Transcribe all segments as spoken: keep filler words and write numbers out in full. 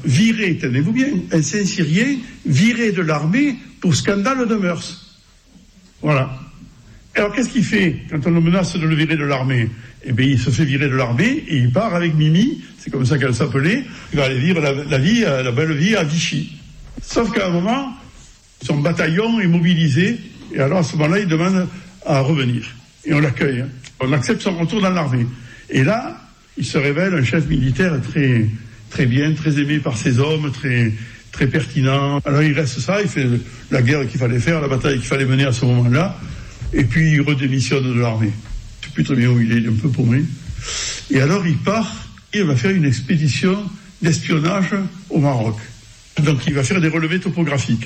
viré, tenez-vous bien, un Saint-Cyrien viré de l'armée pour scandale de mœurs. Voilà. Alors qu'est-ce qu'il fait quand on le menace de le virer de l'armée? Eh bien, il se fait virer de l'armée et il part avec Mimi, c'est comme ça qu'elle s'appelait, il va aller vivre la, la vie, la belle vie à Vichy. Sauf qu'à un moment, son bataillon est mobilisé, et alors à ce moment-là, il demande à revenir. Et on l'accueille. Hein. On accepte son retour dans l'armée. Et là, il se révèle un chef militaire très, très bien, très aimé par ses hommes, très, très pertinent. Alors il reste ça, il fait la guerre qu'il fallait faire, la bataille qu'il fallait mener à ce moment-là, et puis il redémissionne de l'armée. Je ne sais plus très bien où il est, il est un peu paumé. Et alors il part, et il va faire une expédition d'espionnage au Maroc. Donc il va faire des relevés topographiques.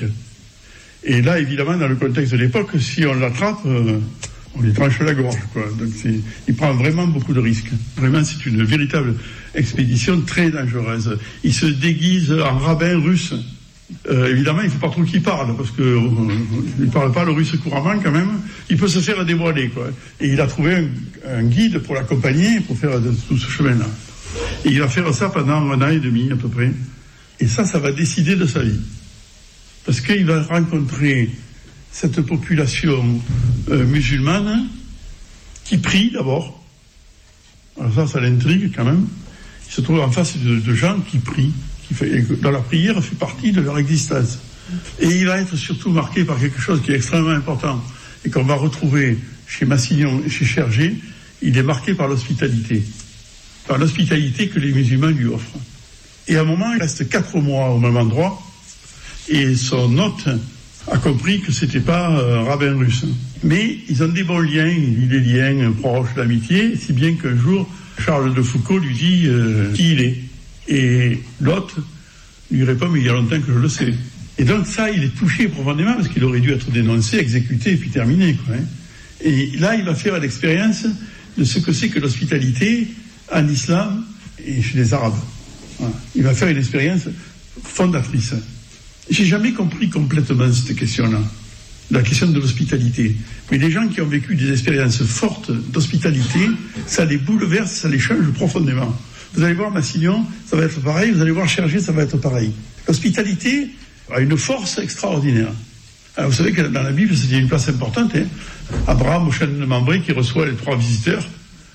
Et là, évidemment, dans le contexte de l'époque, si on l'attrape, euh, on lui tranche la gorge, quoi. Donc c'est, il prend vraiment beaucoup de risques. Vraiment, c'est une véritable expédition très dangereuse. Il se déguise en rabbin russe. Euh, évidemment, il ne faut pas trop qu'il parle, parce qu'il euh, ne parle pas le russe couramment quand même. Il peut se faire dévoiler, quoi. Et il a trouvé un, un guide pour l'accompagner, pour faire de, tout ce chemin-là. Et il va faire ça pendant un an et demi, à peu près. Et ça, ça va décider de sa vie. Parce qu'il va rencontrer cette population euh, musulmane qui prie d'abord. Alors ça, ça l'intrigue quand même. Il se trouve en face de, de gens qui prient, qui fait, dans la prière fait partie de leur existence. Et il va être surtout marqué par quelque chose qui est extrêmement important et qu'on va retrouver chez Massignon et chez Chergé. Il est marqué par l'hospitalité. Par l'hospitalité que les musulmans lui offrent. Et à un moment, il reste quatre mois au même endroit, et son hôte a compris que c'était pas un rabbin russe. Mais ils ont des bons liens, des liens proches d'amitié, si bien qu'un jour, Charles de Foucault lui dit euh, qui il est. Et l'hôte lui répond, mais il y a longtemps que je le sais. Et donc ça, il est touché profondément, parce qu'il aurait dû être dénoncé, exécuté, et puis terminé, quoi, hein. Et là, il va faire l'expérience de ce que c'est que l'hospitalité en islam et chez les Arabes. Voilà. Il va faire une expérience fondatrice. J'ai jamais compris complètement cette question-là, la question de l'hospitalité. Mais les gens qui ont vécu des expériences fortes d'hospitalité, ça les bouleverse, ça les change profondément. Vous allez voir Massignon, ça va être pareil, vous allez voir Chergé, ça va être pareil. L'hospitalité a une force extraordinaire. Alors vous savez que dans la Bible, c'est une place importante. Hein. Abraham au chêne de Mambré qui reçoit les trois visiteurs.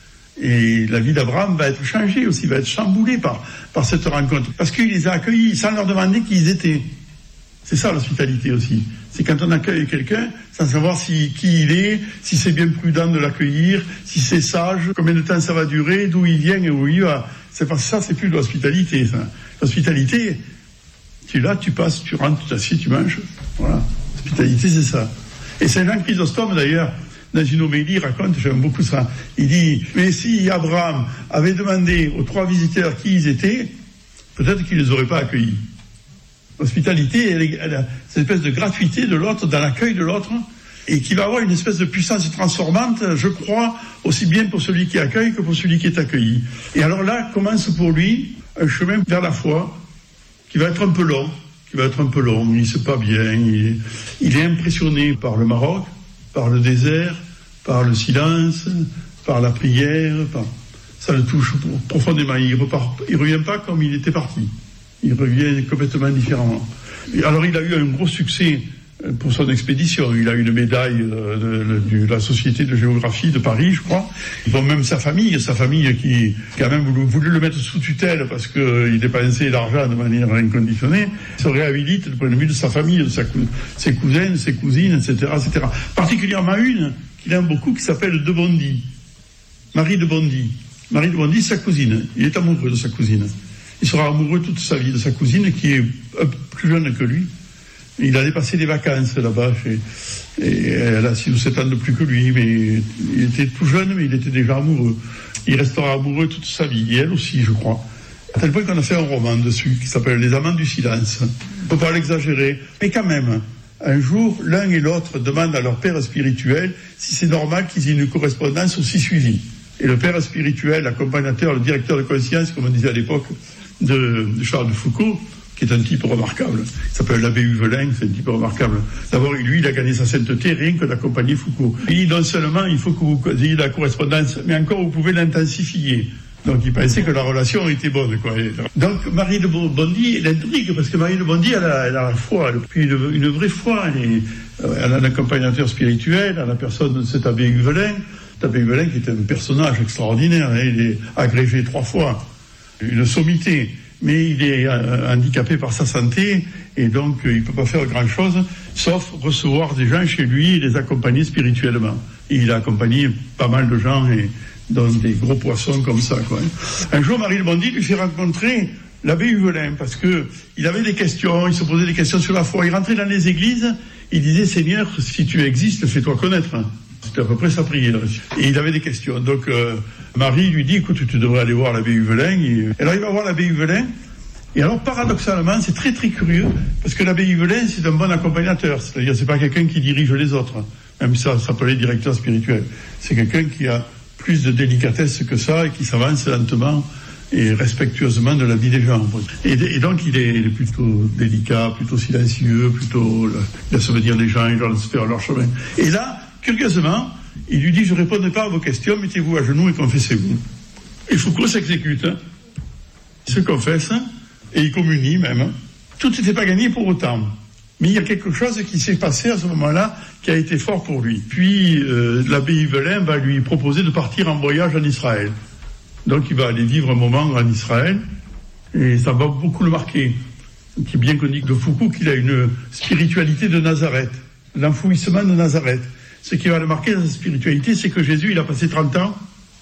Et la vie d'Abraham va être changée aussi, va être chamboulée par, par cette rencontre. Parce qu'il les a accueillis sans leur demander qui ils étaient. C'est ça l'hospitalité aussi. C'est quand on accueille quelqu'un sans savoir si, qui il est, si c'est bien prudent de l'accueillir, si c'est sage, combien de temps ça va durer, d'où il vient et où il va. C'est pas ça, c'est plus de l'hospitalité, ça. L'hospitalité, tu es là, tu passes, tu rentres, tu t'assieds, tu manges. Voilà. L'hospitalité, c'est ça. Et Saint Jean Chrysostome, d'ailleurs, dans une homélie, raconte, j'aime beaucoup ça. Il dit, mais si Abraham avait demandé aux trois visiteurs qui ils étaient, peut-être qu'il ne les aurait pas accueillis. L'hospitalité, elle, elle a cette espèce de gratuité de l'autre, dans l'accueil de l'autre, et qui va avoir une espèce de puissance transformante, je crois, aussi bien pour celui qui accueille que pour celui qui est accueilli. Et alors là, commence pour lui un chemin vers la foi, qui va être un peu long, qui va être un peu long, il ne sait pas bien, il, il est impressionné par le Maroc, par le désert, par le silence, par la prière, par... ça le touche profondément. Il repart, il revient pas comme il était parti. Il revient complètement différemment. Et alors il a eu un gros succès pour son expédition. Il a eu une médaille de, de, de la Société de géographie de Paris, je crois. Bon, même sa famille, sa famille qui, qui a même voulu, voulu le mettre sous tutelle parce qu'il dépensait l'argent de manière inconditionnée, se réhabilite du point de vue de sa famille, de sa, ses cousins, ses cousines, et cetera, et cetera. Particulièrement une qu'il aime beaucoup, qui s'appelle de Bondy. Marie de Bondy. Marie de Bondy, sa cousine. Il est amoureux de sa cousine. Il sera amoureux toute sa vie de sa cousine, qui est plus jeune que lui. Il allait passer des vacances là-bas, chez, et elle a six ou sept ans de plus que lui, mais il était tout jeune, mais il était déjà amoureux. Il restera amoureux toute sa vie, et elle aussi, je crois. À tel point qu'on a fait un roman dessus, qui s'appelle Les Amants du Silence. On ne peut pas l'exagérer, mais quand même, un jour, l'un et l'autre demandent à leur père spirituel si c'est normal qu'ils aient une correspondance aussi suivie. Et le père spirituel, l'accompagnateur, le directeur de conscience, comme on disait à l'époque, de, de Charles de Foucault, qui est un type remarquable. Il s'appelle l'abbé Huvelin, c'est un type remarquable. D'abord, lui, il a gagné sa sainteté rien que d'accompagner Foucault. Il dit non seulement il faut que vous ayez la correspondance, mais encore vous pouvez l'intensifier. Donc il pensait que la relation était bonne, quoi. Donc Marie de Bondy, elle intrigue, parce que Marie de Bondy, elle a, elle a la foi, elle a une, une vraie foi. Elle, est, elle a un accompagnateur spirituel, à la personne de cet abbé Huvelin. Cet abbé Huvelin qui est un personnage extraordinaire, hein, il est agrégé trois fois, une sommité, mais il est euh, handicapé par sa santé, et donc euh, il ne peut pas faire grand-chose, sauf recevoir des gens chez lui et les accompagner spirituellement. Et il a accompagné pas mal de gens, et dans des gros poissons comme ça, quoi. Un jour, Marie de Bondy lui fait rencontrer l'abbé Huvelin, parce que il avait des questions, il se posait des questions sur la foi. Il rentrait dans les églises, il disait « Seigneur, si tu existes, fais-toi connaître ». C'était à peu près sa prière. Et il avait des questions. Donc euh, Marie lui dit « Écoute, tu devrais aller voir l'abbé Huvelin ». Et alors il va voir l'abbé Huvelin. Et alors, paradoxalement, c'est très très curieux, parce que l'abbé Huvelin, c'est un bon accompagnateur. C'est-à-dire, c'est pas quelqu'un qui dirige les autres, même si ça s'appelait directeur spirituel. C'est quelqu'un qui a plus de délicatesse que ça, et qui s'avance lentement et respectueusement de la vie des gens. Et, et donc, il est, il est plutôt délicat, plutôt silencieux, plutôt, il laisse venir les gens, il leur laisse faire leur chemin. Et là, curieusement, il lui dit, je ne répondrai pas à vos questions, mettez-vous à genoux et confessez-vous. Et Foucault s'exécute, hein. Il se confesse, hein, et il communie même. Tout n'était pas gagné pour autant. Mais il y a quelque chose qui s'est passé à ce moment-là qui a été fort pour lui. Puis euh, l'abbé Huvelin va lui proposer de partir en voyage en Israël. Donc il va aller vivre un moment en Israël, et ça va beaucoup le marquer. C'est bien connu de Foucault qu'il a une spiritualité de Nazareth, l'enfouissement de Nazareth. Ce qui va le marquer dans sa spiritualité, c'est que Jésus, il a passé trente ans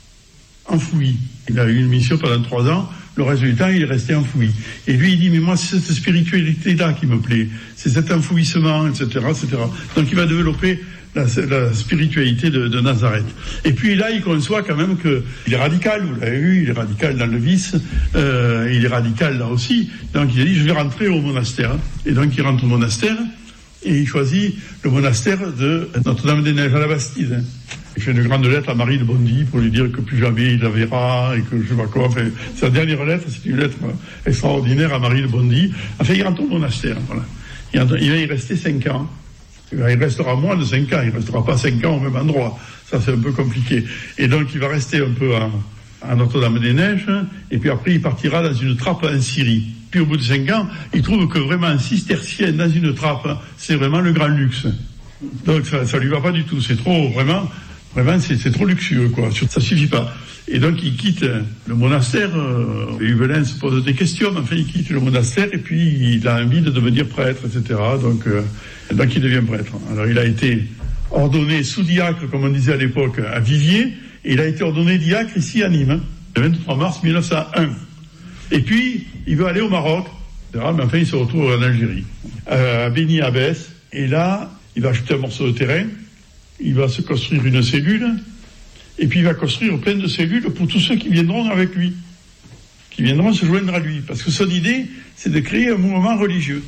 enfoui. Il a eu une mission pendant trois ans. Le reste du temps, il est resté enfoui. Et lui, il dit, mais moi, c'est cette spiritualité-là qui me plaît. C'est cet enfouissement, et cetera, et cetera. Donc, il va développer la, la spiritualité de, de Nazareth. Et puis là, il conçoit quand même qu'il est radical. Vous l'avez vu, il est radical dans le vice. Euh, il est radical là aussi. Donc, il a dit, je vais rentrer au monastère. Et donc, il rentre au monastère et il choisit le monastère de Notre-Dame-des-Neiges à la Bastide. Il fait une grande lettre à Marie de Bondy pour lui dire que plus jamais il la verra et que je sais pas quoi. Enfin, sa dernière lettre, c'est une lettre extraordinaire à Marie de Bondy. Enfin, il rentre au monastère. Voilà. Il va y rester cinq ans. Il restera moins de cinq ans. Il ne restera pas cinq ans au même endroit. Ça, c'est un peu compliqué. Et donc, il va rester un peu à, à Notre-Dame-des-Neiges. Et puis après, il partira dans une trappe en Syrie. Puis au bout de cinq ans, il trouve que vraiment un cistercien dans une trappe, c'est vraiment le grand luxe. Donc, ça ne lui va pas du tout. C'est trop, vraiment... Vraiment, c'est, c'est trop luxueux, quoi. Ça suffit pas. Et donc, il quitte le monastère. Euh, Huvelin se pose des questions. Enfin, il quitte le monastère et puis il a envie de devenir prêtre, et cetera. Donc, euh, donc il devient prêtre. Alors, il a été ordonné sous-diacre, comme on disait à l'époque, à Viviers. Et il a été ordonné diacre ici à Nîmes, le vingt-trois mars mille neuf cent un. Et puis, il veut aller au Maroc. Mais enfin, il se retrouve en Algérie, euh, à Beni Abbès. Et là, il va acheter un morceau de terrain. Il va se construire une cellule, et puis il va construire plein de cellules pour tous ceux qui viendront avec lui, qui viendront se joindre à lui. Parce que son idée, c'est de créer un mouvement religieux.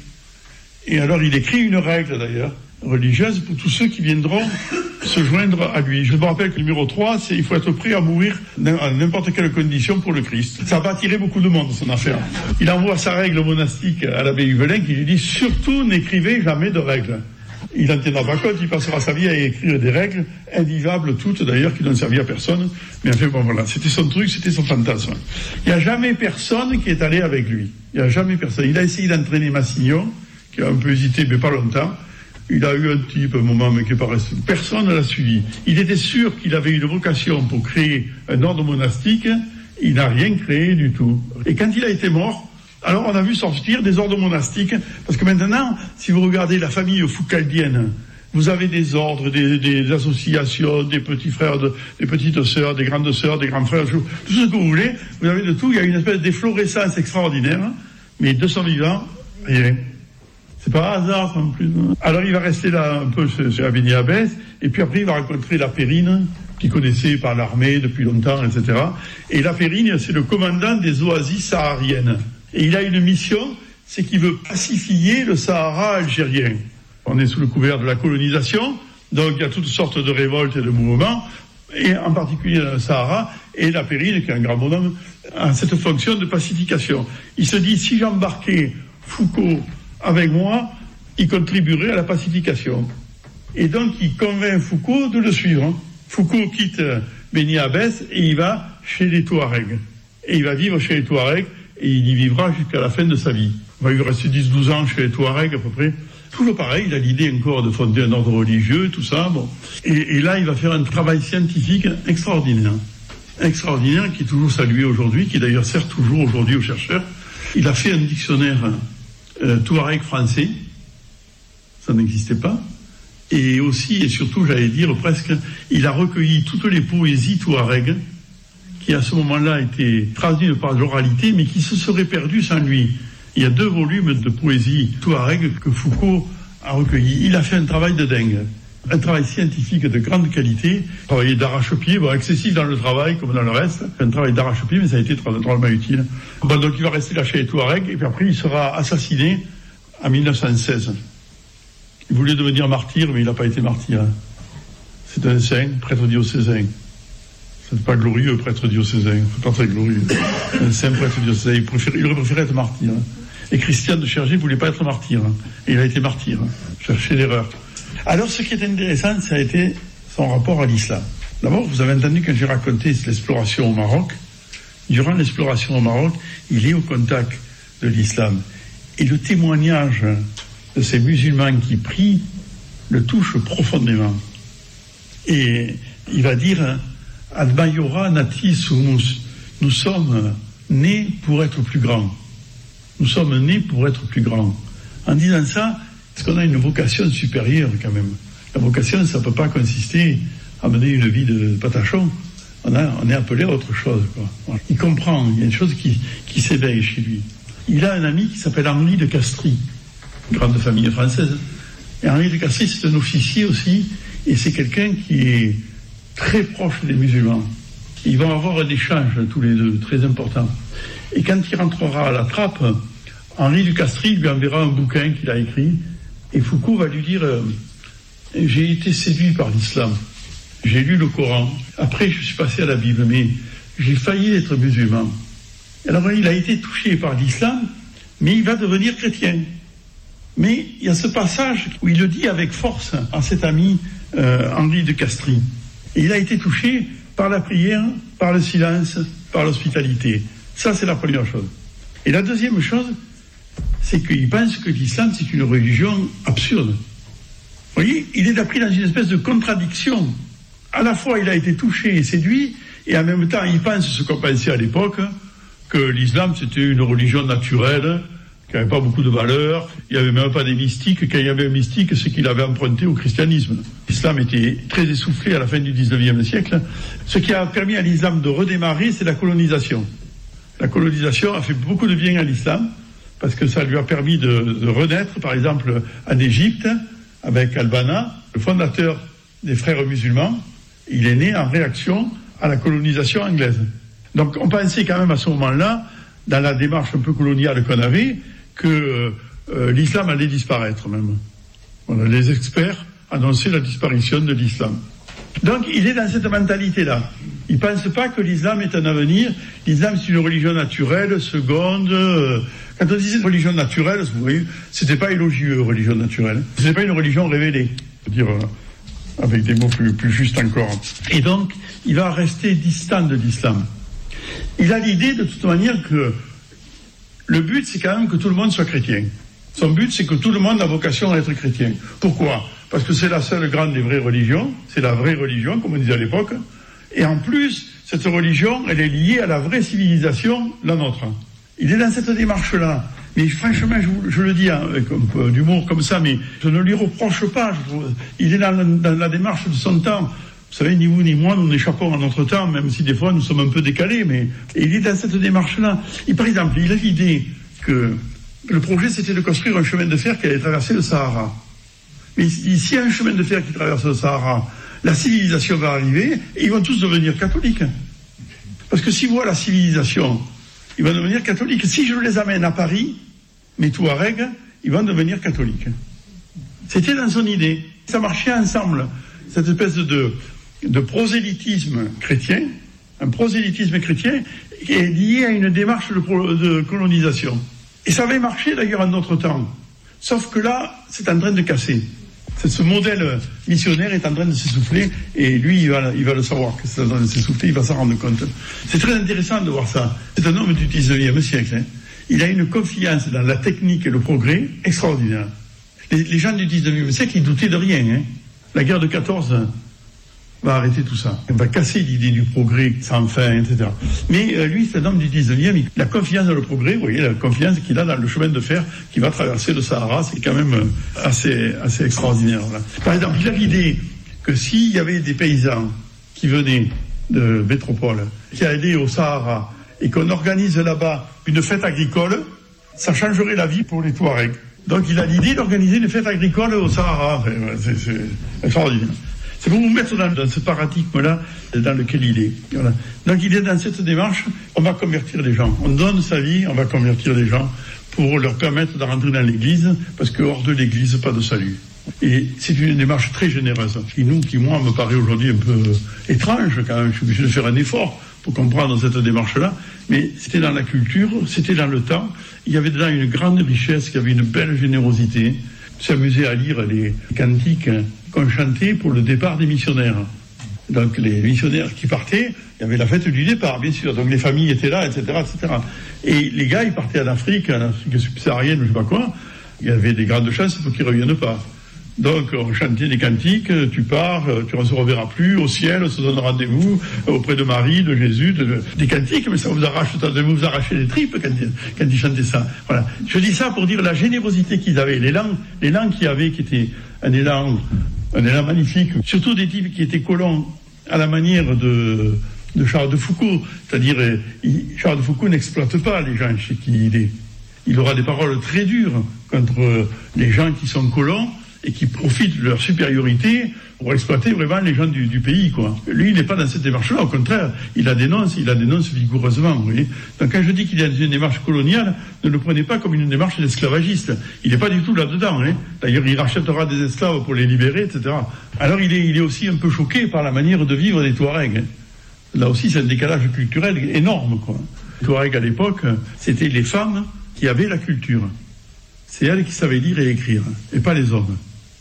Et alors il écrit une règle d'ailleurs, religieuse, pour tous ceux qui viendront se joindre à lui. Je me rappelle que le numéro trois, c'est il faut être prêt à mourir à n'importe quelle condition pour le Christ. Ça va attirer beaucoup de monde, son affaire. Il envoie sa règle monastique à l'abbé Huvelin, qui lui dit, surtout n'écrivez jamais de règles. Il n'en tiendra pas compte, il passera sa vie à écrire des règles, invivables toutes d'ailleurs, qui n'ont servi à personne. Mais enfin bon voilà, c'était son truc, c'était son fantasme. Il n'y a jamais personne qui est allé avec lui. Il n'y a jamais personne. Il a essayé d'entraîner Massignon, qui a un peu hésité, mais pas longtemps. Il a eu un type, un moment, mais qui est pas resté. Personne ne l'a suivi. Il était sûr qu'il avait une vocation pour créer un ordre monastique. Il n'a rien créé du tout. Et quand il a été mort, alors on a vu sortir des ordres monastiques, parce que maintenant, si vous regardez la famille foucaldienne, vous avez des ordres, des, des associations, des petits frères, de, des petites sœurs, des grandes sœurs, des grands frères, tout ce que vous voulez, vous avez de tout, il y a une espèce d'efflorescence extraordinaire, mais de son vivant, rien. C'est pas un hasard en plus. Alors il va rester là un peu chez Beni Abbès, et puis après il va rencontrer la Périne, qu'il connaissait par l'armée depuis longtemps, et cetera. Et la Périne, c'est le commandant des oasis sahariennes. Et il a une mission, c'est qu'il veut pacifier le Sahara algérien. On est sous le couvert de la colonisation, donc il y a toutes sortes de révoltes et de mouvements, et en particulier dans le Sahara, et la Périne, qui est un grand bonhomme, a cette fonction de pacification. Il se dit, si j'embarquais Foucault avec moi, il contribuerait à la pacification. Et donc il convainc Foucault de le suivre. Foucault quitte Beni Abbès et il va chez les Touaregs. et il va vivre chez les Touaregs, et il y vivra jusqu'à la fin de sa vie. Il va rester dix douze ans chez les Touaregs à peu près. Toujours pareil, il a l'idée encore de fonder un ordre religieux, tout ça. Bon. Et, et là, il va faire un travail scientifique extraordinaire. Extraordinaire, qui est toujours salué aujourd'hui, qui d'ailleurs sert toujours aujourd'hui aux chercheurs. Il a fait un dictionnaire euh, Touareg français. Ça n'existait pas. Et aussi, et surtout, j'allais dire presque, il a recueilli toutes les poésies Touareg, qui à ce moment-là étaient traduites par l'oralité, mais qui se seraient perdues sans lui. Il y a deux volumes de poésie Touareg que Foucault a recueillis. Il a fait un travail de dingue, un travail scientifique de grande qualité, un travail d'arrache-pied, bon, excessif dans le travail comme dans le reste, un travail d'arrache-pied, mais ça a été drôlement utile. Bon, donc il va rester là chez les Touaregs, et puis après il sera assassiné en mille neuf cent seize. Il voulait devenir martyr, mais il n'a pas été martyr. C'est un saint, prêtre diocésain. C'est pas glorieux, prêtre diocésain. C'est pas très glorieux. Un saint prêtre diocésain. Il, préfère, il aurait préféré être martyr. Et Christian de Chergé ne voulait pas être martyr. Et il a été martyr. Cherchez l'erreur. Alors, ce qui est intéressant, ça a été son rapport à l'islam. D'abord, vous avez entendu quand j'ai raconté l'exploration au Maroc. Durant l'exploration au Maroc, il est au contact de l'islam. Et le témoignage de ces musulmans qui prient le touche profondément. Et il va dire Al-Mayora Nati Sumus, nous sommes nés pour être plus grands. Nous sommes nés pour être plus grands. En disant ça, est-ce qu'on a une vocation supérieure quand même? La vocation, ça ne peut pas consister à mener une vie de patachon. On, a, on est appelé à autre chose, quoi. Voilà. Il comprend, il y a une chose qui, qui s'éveille chez lui. Il a un ami qui s'appelle Henri de Castries, grande famille française. Et Henri de Castries, c'est un officier aussi, et c'est quelqu'un qui est très proche des musulmans. Ils vont avoir un échange tous les deux, très important. Et quand il rentrera à la trappe, Henri de Castries lui enverra un bouquin qu'il a écrit, et Foucault va lui dire euh, « J'ai été séduit par l'islam, j'ai lu le Coran, après je suis passé à la Bible, mais j'ai failli être musulman. » Alors il a été touché par l'islam, mais il va devenir chrétien. Mais il y a ce passage où il le dit avec force à cet ami euh, Henri de Castries. Et il a été touché par la prière, par le silence, par l'hospitalité. Ça, c'est la première chose. Et la deuxième chose, c'est qu'il pense que l'islam, c'est une religion absurde. Vous voyez, il est appris dans une espèce de contradiction. À la fois, il a été touché et séduit, et en même temps, il pense ce qu'on pensait à l'époque, que l'islam, c'était une religion naturelle, qui n'avait pas beaucoup de valeur, il n'y avait même pas des mystiques. Quand il y avait un mystique, c'est qu'il avait emprunté au christianisme. L'islam était très essoufflé à la fin du dix-neuvième siècle. Ce qui a permis à l'islam de redémarrer, c'est la colonisation. La colonisation a fait beaucoup de bien à l'islam, parce que ça lui a permis de, de renaître, par exemple, en Égypte, avec Al-Banna, le fondateur des frères musulmans. Il est né en réaction à la colonisation anglaise. Donc on pensait quand même à ce moment-là, dans la démarche un peu coloniale qu'on avait, que euh, l'islam allait disparaître même. Voilà, les experts annonçaient la disparition de l'islam. Donc il est dans cette mentalité-là. Il ne pense pas que l'islam est un avenir. L'islam, c'est une religion naturelle, seconde. Euh, quand on disait religion naturelle, vous voyez, c'était pas élogieux, religion naturelle. C'était pas une religion révélée. C'est-à-dire, euh, avec des mots plus, plus justes encore. Et donc, il va rester distant de l'islam. Il a l'idée, de toute manière, que le but, c'est quand même que tout le monde soit chrétien. Son but, c'est que tout le monde a vocation à être chrétien. Pourquoi? Parce que c'est la seule grande des vraies religions. C'est la vraie religion, comme on disait à l'époque. Et en plus, cette religion, elle est liée à la vraie civilisation, la nôtre. Il est dans cette démarche-là. Mais franchement, je, je le dis hein, avec un peu d'humour comme ça, mais je ne lui reproche pas. Je, il est dans, dans la démarche de son temps. Vous savez, ni vous ni moi, nous échappons à notre temps, même si des fois nous sommes un peu décalés, mais et il est dans cette démarche-là. Et par exemple, il a l'idée que le projet, c'était de construire un chemin de fer qui allait traverser le Sahara. Mais s'il y a un chemin de fer qui traverse le Sahara, la civilisation va arriver et ils vont tous devenir catholiques. Parce que s'ils voient la civilisation, ils vont devenir catholiques. Si je les amène à Paris, mes Touaregs, ils vont devenir catholiques. C'était dans son idée. Ça marchait ensemble. Cette espèce de... de prosélytisme chrétien, un prosélytisme chrétien qui est lié à une démarche de, pro, de colonisation. Et ça avait marché d'ailleurs en notre temps. Sauf que là, c'est en train de casser. Ce modèle missionnaire est en train de s'essouffler et lui, il va, il va le savoir que c'est en train de s'essouffler, il va s'en rendre compte. C'est très intéressant de voir ça. C'est un homme du dix-neuvième siècle. Hein. Il a une confiance dans la technique et le progrès extraordinaire. Les, les gens du dix-neuvième siècle, ils doutaient de rien. Hein. La guerre de quatorze va arrêter tout ça. Elle va casser l'idée du progrès sans fin, et cetera. Mais euh, lui, c'est un homme du dix-neuvième, il a confiance dans le progrès, vous voyez, la confiance qu'il a dans le chemin de fer qui va traverser le Sahara, c'est quand même assez, assez extraordinaire. Voilà. Par exemple, il a l'idée que s'il y avait des paysans qui venaient de métropole, qui allaient au Sahara, et qu'on organise là-bas une fête agricole, ça changerait la vie pour les Touaregs. Donc il a l'idée d'organiser une fête agricole au Sahara. C'est, c'est extraordinaire. C'est pour vous mettre dans, dans ce paradigme-là dans lequel il est. Voilà. Donc il est dans cette démarche, on va convertir les gens. On donne sa vie, on va convertir les gens pour leur permettre de rentrer dans l'église, parce que hors de l'église, pas de salut. Et c'est une démarche très généreuse, qui nous, qui moi, me paraît aujourd'hui un peu étrange quand même. Je suis obligé de faire un effort pour comprendre cette démarche-là, mais c'était dans la culture, c'était dans le temps. Il y avait là une grande richesse, il y avait une belle générosité. S'amuser à lire les cantiques qu'on chantait pour le départ des missionnaires. Donc les missionnaires qui partaient, il y avait la fête du départ, bien sûr. Donc les familles étaient là, et cetera, et cetera. Et les gars, ils partaient en Afrique, en Afrique subsaharienne, je ne sais pas quoi. Il y avait des grandes chances pour qu'ils ne reviennent pas. Donc on chantait des cantiques, tu pars, tu ne se reverras plus, au ciel, on se donne rendez-vous auprès de Marie, de Jésus, de, de, des cantiques, mais ça vous arrache, ça vous arrachez les tripes quand, quand ils chantaient ça. Voilà. Je dis ça pour dire la générosité qu'ils avaient, l'élan, l'élan qu'ils avaient, qui était un élan, un élan magnifique, surtout des types qui étaient colons à la manière de, de Charles de Foucault, c'est-à-dire il, Charles de Foucault n'exploite pas les gens chez qui il est. Il aura des paroles très dures contre les gens qui sont colons et qui profitent de leur supériorité pour exploiter vraiment les gens du, du pays, quoi. Lui, il n'est pas dans cette démarche-là, au contraire, il la dénonce, il la dénonce vigoureusement, vous voyez. Donc quand je dis qu'il est dans une démarche coloniale, ne le prenez pas comme une démarche d'esclavagiste. Il n'est pas du tout là-dedans, hein. D'ailleurs, il rachètera des esclaves pour les libérer, et cetera. Alors il est, il est aussi un peu choqué par la manière de vivre des Touaregs, hein. Là aussi, c'est un décalage culturel énorme, quoi. Les Touaregs, à l'époque, c'était les femmes qui avaient la culture. C'est elles qui savaient lire et écrire, et pas les hommes.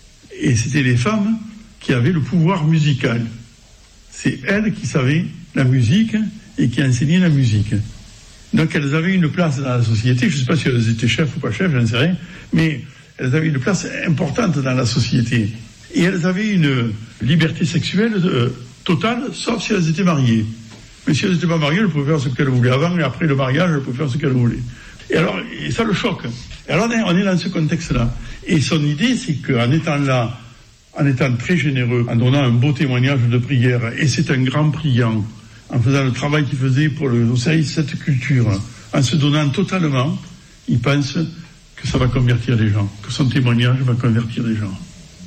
Et c'était les femmes qui avaient le pouvoir musical. C'est elles qui savaient la musique et qui enseignaient la musique. Donc elles avaient une place dans la société. Je ne sais pas si elles étaient chefs ou pas chefs, j'en sais rien, mais elles avaient une place importante dans la société. Et elles avaient une liberté sexuelle euh, totale, sauf si elles étaient mariées. Mais si elles n'étaient pas mariées, elles pouvaient faire ce qu'elles voulaient. Avant et après le mariage, elles pouvaient faire ce qu'elles voulaient. Et alors, et ça le choque. Et alors, on est dans ce contexte-là. Et son idée, c'est qu'en étant là, en étant très généreux, en donnant un beau témoignage de prière, et c'est un grand priant, en faisant le travail qu'il faisait pour le, au service de cette culture, en se donnant totalement, il pense que ça va convertir les gens, que son témoignage va convertir les gens.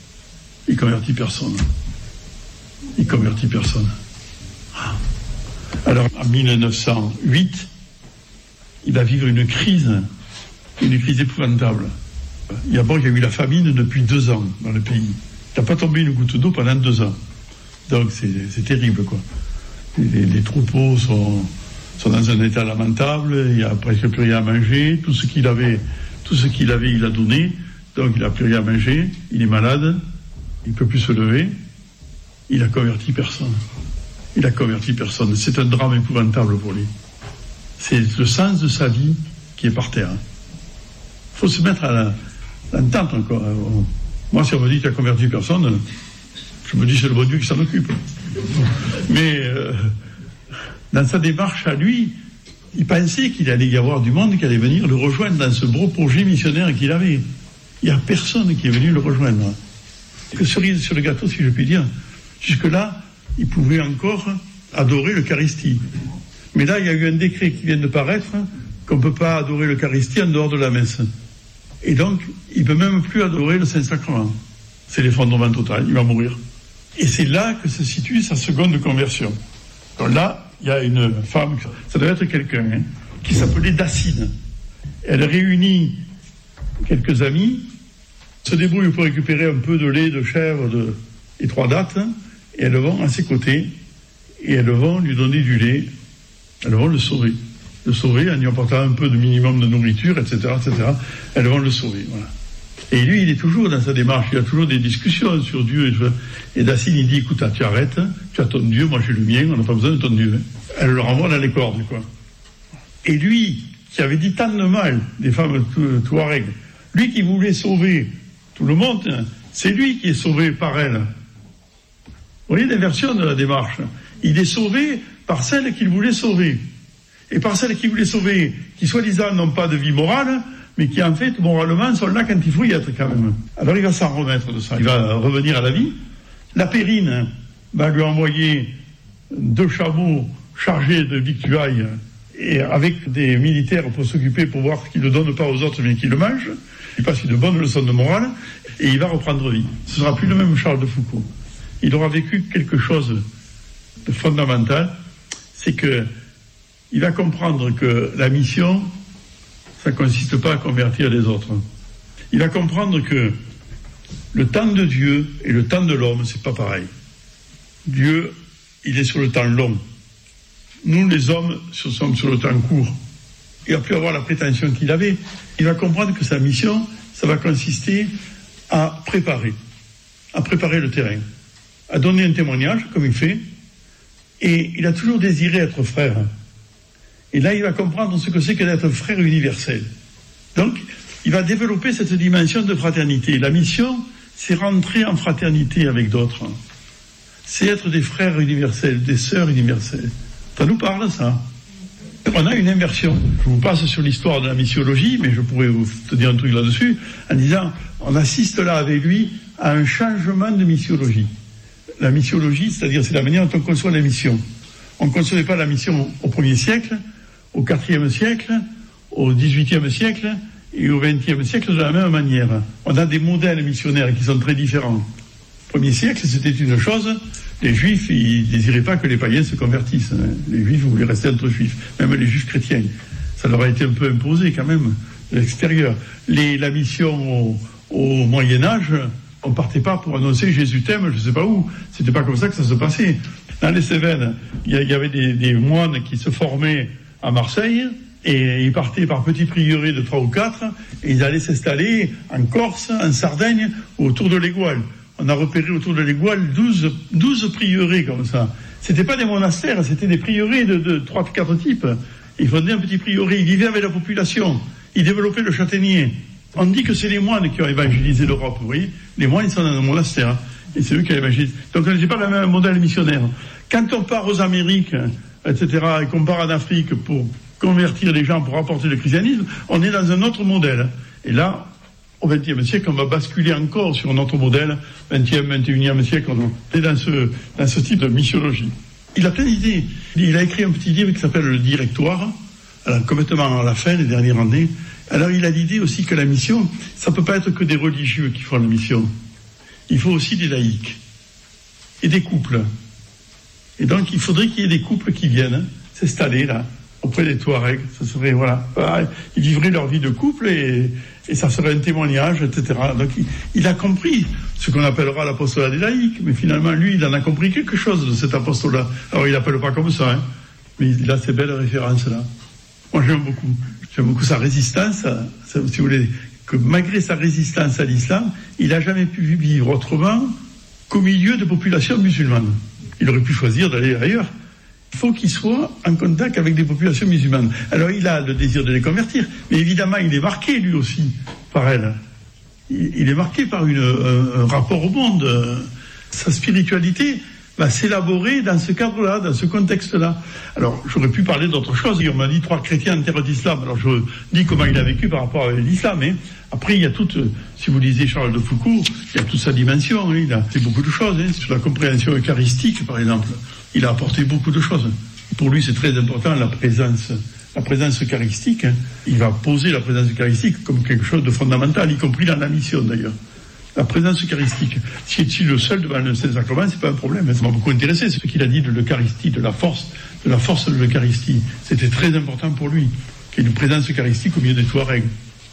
Il convertit personne. Il convertit personne. Alors, en mille neuf cent huit, il va vivre une crise, une crise épouvantable. Il y a, bon, il y a eu la famine depuis deux ans dans le pays. Il n'a pas tombé une goutte d'eau pendant deux ans. Donc c'est, c'est terrible, quoi. Les, les troupeaux sont, sont dans un état lamentable, il n'y a presque plus rien à manger. Tout ce qu'il avait, tout ce qu'il avait, il a donné. Donc il n'a plus rien à manger, il est malade, il ne peut plus se lever. Il a converti personne. Il a converti personne. C'est un drame épouvantable pour lui. C'est le sens de sa vie qui est par terre. Il faut se mettre à la, l'entente encore. Moi, si on me dit qu'il a converti personne, je me dis c'est le bon Dieu qui s'en occupe. Mais euh, dans sa démarche à lui, il pensait qu'il allait y avoir du monde qui allait venir le rejoindre dans ce beau projet missionnaire qu'il avait. Il n'y a personne qui est venu le rejoindre. Que cerise sur le gâteau, si je puis dire. Jusque-là, il pouvait encore adorer l'Eucharistie. Mais là, il y a eu un décret qui vient de paraître qu'on ne peut pas adorer l'Eucharistie en dehors de la messe. Et donc, il ne peut même plus adorer le Saint-Sacrement. C'est l'effondrement total, il va mourir. Et c'est là que se situe sa seconde conversion. Donc là, il y a une femme, ça doit être quelqu'un, hein, qui s'appelait Dacine. Elle réunit quelques amis, se débrouille pour récupérer un peu de lait de chèvre de, et trois dattes, hein, et elles vont à ses côtés, et elles vont lui donner du lait. Elles vont le sauver. Le sauver en lui apportant un peu de minimum de nourriture, et cetera, et cetera. Elles vont le sauver, voilà. Et lui, il est toujours dans sa démarche, il y a toujours des discussions sur Dieu. Et, et Dacigne, il dit, écoute, ah, tu arrêtes, tu as ton Dieu, moi j'ai le mien, on n'a pas besoin de ton Dieu. Elle le renvoie dans les cordes, quoi. Et lui, qui avait dit tant de mal des femmes touareg, lui qui voulait sauver tout le monde, c'est lui qui est sauvé par elle. Vous voyez l'inversion de la démarche. Il est sauvé par celle qu'il voulait sauver. Et par celles qu'il voulait sauver, qui soi-disant n'ont pas de vie morale, mais qui en fait, moralement, sont là quand il faut y être quand même. Alors il va s'en remettre de ça, il va revenir à la vie. La Périne va lui envoyer deux chameaux chargés de victuailles et avec des militaires pour s'occuper, pour voir qu'il ne donne pas aux autres, mais qu'il le mange. Il passe une bonne leçon de morale et il va reprendre vie. Ce ne sera plus le même Charles de Foucauld. Il aura vécu quelque chose de fondamental, c'est que il va comprendre que la mission, ça ne consiste pas à convertir les autres. Il va comprendre que le temps de Dieu et le temps de l'homme, c'est pas pareil. Dieu, il est sur le temps long. Nous, les hommes, sommes sur le temps court. Il va plus avoir la prétention qu'il avait. Il va comprendre que sa mission, ça va consister à préparer, à préparer le terrain, à donner un témoignage, comme il fait. Et il a toujours désiré être frère. Et là, il va comprendre ce que c'est que d'être frère universel. Donc, il va développer cette dimension de fraternité. La mission, c'est rentrer en fraternité avec d'autres. C'est être des frères universels, des sœurs universelles. Ça nous parle, ça. On a une inversion. Je vous passe sur l'histoire de la missiologie, mais je pourrais vous te dire un truc là-dessus, en disant, on assiste là avec lui à un changement de missiologie. La missiologie, c'est-à-dire c'est la manière dont on conçoit la mission. On ne concevait pas la mission au premier siècle, au quatrième siècle, au dix-huitième siècle et au vingtième siècle de la même manière. On a des modèles missionnaires qui sont très différents. Au premier siècle, c'était une chose, les Juifs, ils ne désiraient pas que les païens se convertissent. Les Juifs voulaient rester entre Juifs, même les Juifs chrétiens. Ça leur a été un peu imposé quand même, de l'extérieur. Les, la mission au, au Moyen-Âge, on ne partait pas pour annoncer Jésus t'aime, je ne sais pas où. C'était pas comme ça que ça se passait. Dans les Cévennes, il y, y avait des, des moines qui se formaient à Marseille, et ils partaient par petits prieurés de trois ou quatre, et ils allaient s'installer en Corse, en Sardaigne, autour de l'Égual. On a repéré autour de l'Égual douze, douze prieurés comme ça. C'était pas des monastères, c'était des prieurés de, de trois, quatre types. Ils fondaient un petit prieuré, ils vivaient avec la population, ils développaient le châtaignier. On dit que c'est les moines qui ont évangélisé l'Europe, vous voyez. Les moines, ils sont dans un monastère, et c'est eux qui ont évangélisé. Donc, on n'est pas le même modèle missionnaire. Quand on part aux Amériques, et cetera, et qu'on part en Afrique pour convertir les gens, pour apporter le christianisme, on est dans un autre modèle. Et là, au vingtième siècle, on va basculer encore sur notre modèle, vingtième, vingt et unième siècle, on est dans ce, dans ce type de missiologie. Il a plein d'idées. Il a écrit un petit livre qui s'appelle Le Directoire, alors, complètement à la fin, les dernières années. Alors, il a l'idée aussi que la mission, ça ne peut pas être que des religieux qui font la mission. Il faut aussi des laïcs et des couples. Et donc, il faudrait qu'il y ait des couples qui viennent hein, s'installer là, auprès des Touaregs. Ça serait, voilà, ils vivraient leur vie de couple et, et ça serait un témoignage, et cetera. Donc, il, il a compris ce qu'on appellera l'apostolat des laïcs, mais finalement, lui, il en a compris quelque chose de cet apostolat. Alors, il l'appelle pas comme ça, hein, mais il a ces belles références-là. Moi, j'aime beaucoup. J'aime beaucoup sa résistance, ça, si vous voulez, que malgré sa résistance à l'islam, il n'a jamais pu vivre autrement qu'au milieu de populations musulmanes. Il aurait pu choisir d'aller ailleurs. Il faut qu'il soit en contact avec des populations musulmanes. Alors il a le désir de les convertir, mais évidemment il est marqué lui aussi par elles. Il, il est marqué par une, un, un rapport au monde. Sa spiritualité va s'élaborer dans ce cadre-là, dans ce contexte-là. Alors j'aurais pu parler d'autre chose. On m'a dit trois chrétiens en terre d'islam. Alors je dis comment il a vécu par rapport à l'islam. Hein. Après il y a toute, si vous lisez Charles de Foucauld, il y a toute sa dimension. Hein. Il a fait beaucoup de choses hein. Sur la compréhension eucharistique par exemple. Il a apporté beaucoup de choses. Pour lui, c'est très important, la présence, la présence eucharistique. Hein. Il va poser la présence eucharistique comme quelque chose de fondamental, y compris dans la mission d'ailleurs. La présence eucharistique. Si est-il le seul devant le Saint-Sacrement, c'est pas un problème. Ça m'a beaucoup intéressé, c'est ce qu'il a dit de l'Eucharistie, de la force, de la force de l'Eucharistie. C'était très important pour lui, qu'il y ait une présence eucharistique au milieu des Touaregs.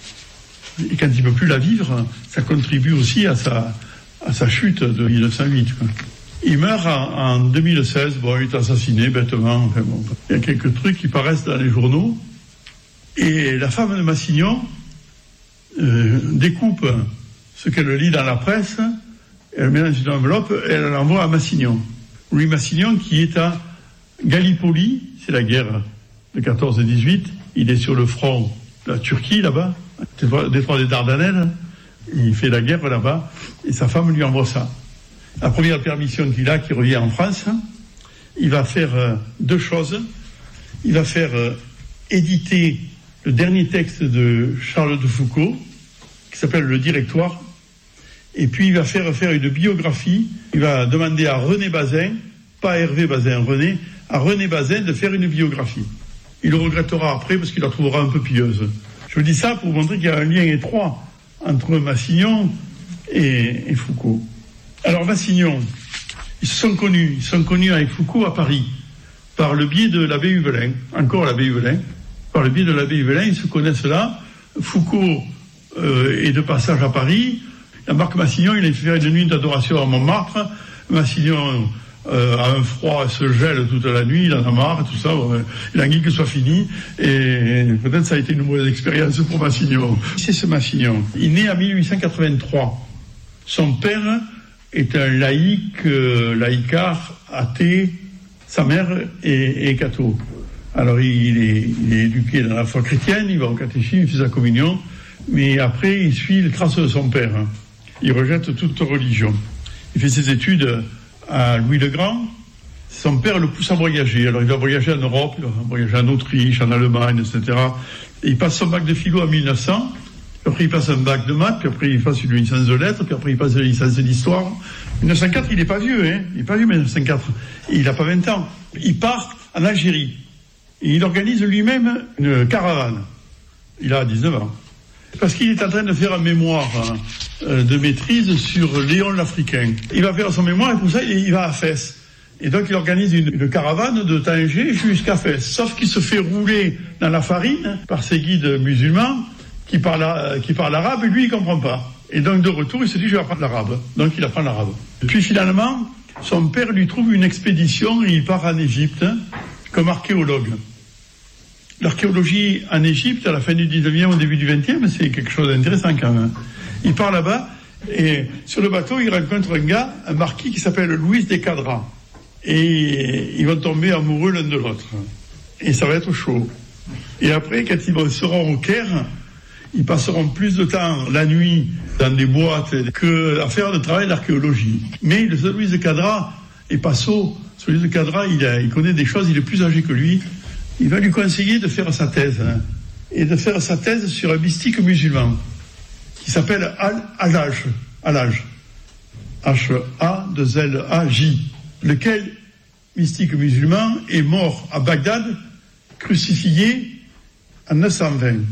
Et quand il ne peut plus la vivre, ça contribue aussi à sa, à sa chute de mille neuf cent huit, quoi. Il meurt en, en deux mille seize, bon, il est assassiné bêtement. Enfin, bon, il y a quelques trucs qui paraissent dans les journaux. Et la femme de Massignon euh, découpe ce qu'elle lit dans la presse, elle met dans une enveloppe et elle l'envoie à Massignon. Louis Massignon qui est à Gallipoli, c'est la guerre de quatorze et dix-huit, il est sur le front de la Turquie là-bas, détroit des Dardanelles, il fait la guerre là-bas et sa femme lui envoie ça. La première permission qu'il a, qui revient en France, il va faire euh, deux choses. Il va faire euh, éditer le dernier texte de Charles de Foucault, qui s'appelle Le Directoire, et puis il va faire faire une biographie. Il va demander à René Bazin, pas Hervé Bazin, René, à René Bazin de faire une biographie. Il le regrettera après parce qu'il la trouvera un peu pieuse. Je vous dis ça pour vous montrer qu'il y a un lien étroit entre Massignon et, et Foucault. Alors Massignon, ils se sont connus, ils sont connus avec Foucault à Paris, par le biais de l'abbé Huvelin, encore l'abbé Huvelin, par le biais de l'abbé Huvelin, ils se connaissent là. Foucault euh, est de passage à Paris. La Marc Massignon, il a fait faire une nuit d'adoration à Montmartre. Massignon euh, a un froid, se gèle toute la nuit, il en a marre, tout ça. Ouais. Il a envie que ce soit fini. Et peut-être ça a été une mauvaise expérience pour Massignon. C'est ce Massignon. Il naît en dix-huit cent quatre-vingt-trois. Son père est un laïc, euh, laïcard, athée. Sa mère est, est catho. Alors il est, il est éduqué dans la foi chrétienne, il va au catéchisme, il fait sa communion, mais après il suit les traces de son père. Il rejette toute religion. Il fait ses études à Louis le Grand. Son père le pousse à voyager. Alors il va voyager en Europe, il va voyager en Autriche, en Allemagne, et cetera. Et il passe son bac de philo en mille neuf cents. Puis après, il passe un bac de maths, puis après, il passe une licence de lettres, puis après, il passe une licence d'histoire. mille neuf cent quatre, il n'est pas vieux, hein. Il n'est pas vieux, mille neuf cent quatre. Il n'a pas vingt ans. Il part en Algérie. Et il organise lui-même une caravane. Il a dix-neuf ans. Parce qu'il est en train de faire un mémoire hein, de maîtrise sur Léon l'Africain. Il va faire son mémoire et pour ça, il va à Fès. Et donc, il organise une, une caravane de Tanger jusqu'à Fès. Sauf qu'il se fait rouler dans la farine par ses guides musulmans qui parle, qui parle arabe, et lui, il comprend pas. Et donc, de retour, il se dit, je vais apprendre l'arabe. Donc, il apprend l'arabe. Puis, finalement, son père lui trouve une expédition et il part en Égypte hein, comme archéologue. L'archéologie en Égypte, à la fin du dix-neuvième, au début du vingtième, c'est quelque chose d'intéressant quand même. Il part là-bas, et sur le bateau, il rencontre un gars, un marquis qui s'appelle Louis de Cadra. Et ils vont tomber amoureux l'un de l'autre. Et ça va être chaud. Et après, quand ils seront au Caire, ils passeront plus de temps la nuit dans des boîtes que à faire de travail d'archéologie. Mais le Louis de Cadra est pas sot. Ce Louis de Cadra, il, a, il connaît des choses, il est plus âgé que lui. Il va lui conseiller de faire sa thèse. Hein, et de faire sa thèse sur un mystique musulman qui s'appelle Al-Hallaj. Al-Hallaj. H A deux L A J. Lequel mystique musulman est mort à Bagdad, crucifié en neuf cent vingt.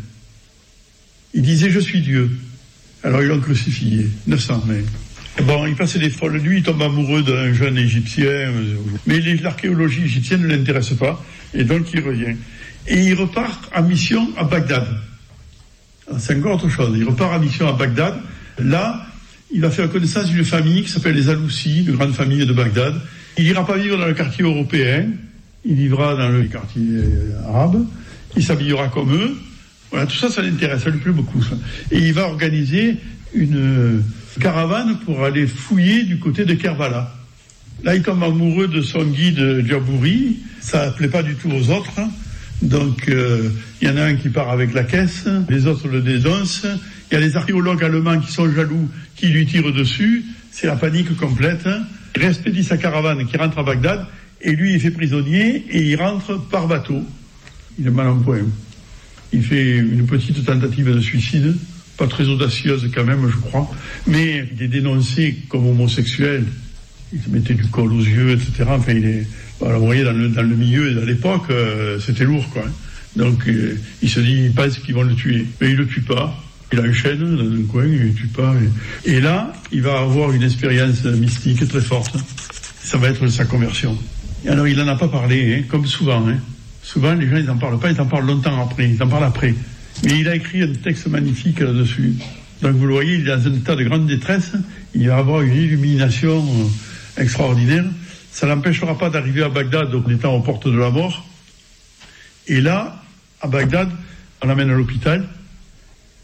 Il disait « Je suis Dieu ». Alors ils l'ont crucifié, neuf cent vingt. Bon, il passait des folles nuits, il tombe amoureux d'un jeune Égyptien, mais l'archéologie égyptienne ne l'intéresse pas, et donc il revient. Et il repart en mission à Bagdad. C'est encore autre chose, il repart en mission à Bagdad. Là, il va faire connaissance d'une famille qui s'appelle les Aloussi, une grande famille de Bagdad. Il n'ira pas vivre dans le quartier européen, il vivra dans le quartier arabe, il s'habillera comme eux. Voilà, tout ça, ça l'intéresse, ça lui plaît beaucoup. Ça. Et il va organiser une caravane pour aller fouiller du côté de Kerbala. Là, il tombe amoureux de son guide Djabouri, ça ne plaît pas du tout aux autres. Donc, euh, il y en a un qui part avec la caisse, les autres le dénoncent. Il y a les archéologues allemands qui sont jaloux, qui lui tirent dessus. C'est la panique complète. Il expédie sa caravane qui rentre à Bagdad, et lui, il fait prisonnier, et il rentre par bateau. Il est mal en point. Il fait une petite tentative de suicide, pas très audacieuse quand même, je crois, mais il est dénoncé comme homosexuel. Il se mettait du col aux yeux, et cetera. Enfin, il est, voilà, vous voyez, dans le, dans le milieu, à l'époque, euh, c'était lourd, quoi. Donc, euh, il se dit, il pense qu'ils vont le tuer. Mais il le tue pas. Il enchaîne dans un coin, il le tue pas. Et, et là, il va avoir une expérience mystique très forte. Ça va être sa conversion. Et alors, il n'en a pas parlé, hein, comme souvent, hein. Souvent, les gens, ils n'en parlent pas, ils en parlent longtemps après, ils en parlent après. Mais il a écrit un texte magnifique là-dessus. Donc, vous le voyez, il est dans un état de grande détresse. Il va avoir une illumination euh, extraordinaire. Ça ne l'empêchera pas d'arriver à Bagdad en étant aux portes de la mort. Et là, à Bagdad, on l'amène à l'hôpital.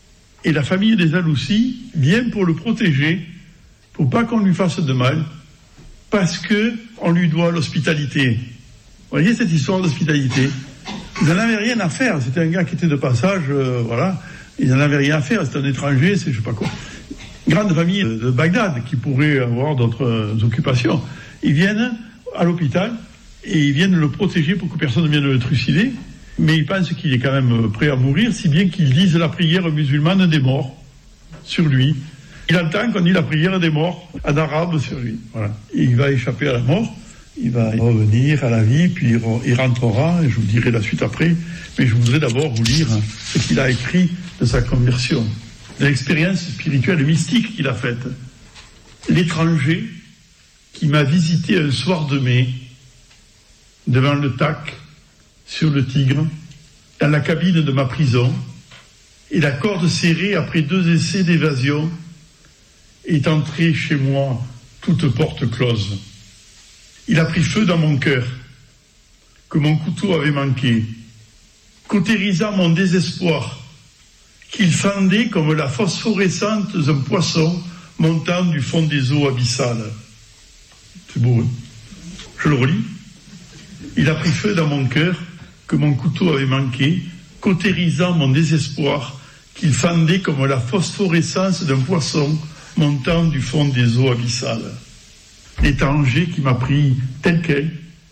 Et la famille des Aloussi vient pour le protéger, pour pas qu'on lui fasse de mal, parce que on lui doit l'hospitalité. Vous voyez cette histoire d'hospitalité. Ils n'en avaient rien à faire. C'était un gars qui était de passage, euh, voilà. Ils n'en avaient rien à faire. C'était un étranger, c'est je sais pas quoi. Grande famille de Bagdad qui pourrait avoir d'autres euh, occupations. Ils viennent à l'hôpital et ils viennent le protéger pour que personne ne vienne le trucider. Mais ils pensent qu'il est quand même prêt à mourir, si bien qu'ils disent la prière musulmane des morts sur lui. Il entend qu'on dit la prière des morts en arabe sur lui. Voilà. Et il va échapper à la mort. Il va revenir à la vie, puis il rentrera, et je vous dirai la suite après. Mais je voudrais d'abord vous lire ce qu'il a écrit de sa conversion, de l'expérience spirituelle et mystique qu'il a faite. L'étranger qui m'a visité un soir de mai, devant le Tac, sur le Tigre, dans la cabine de ma prison, et la corde serrée après deux essais d'évasion, est entré chez moi, toute porte close. Il a pris feu dans mon cœur, que mon couteau avait manqué, cautérisant mon désespoir, qu'il fendait comme la phosphorescence d'un poisson montant du fond des eaux abyssales. C'est beau, hein? Je le relis. Il a pris feu dans mon cœur, que mon couteau avait manqué, cautérisant mon désespoir, qu'il fendait comme la phosphorescence d'un poisson montant du fond des eaux abyssales. L'étranger qui m'a pris tel quel,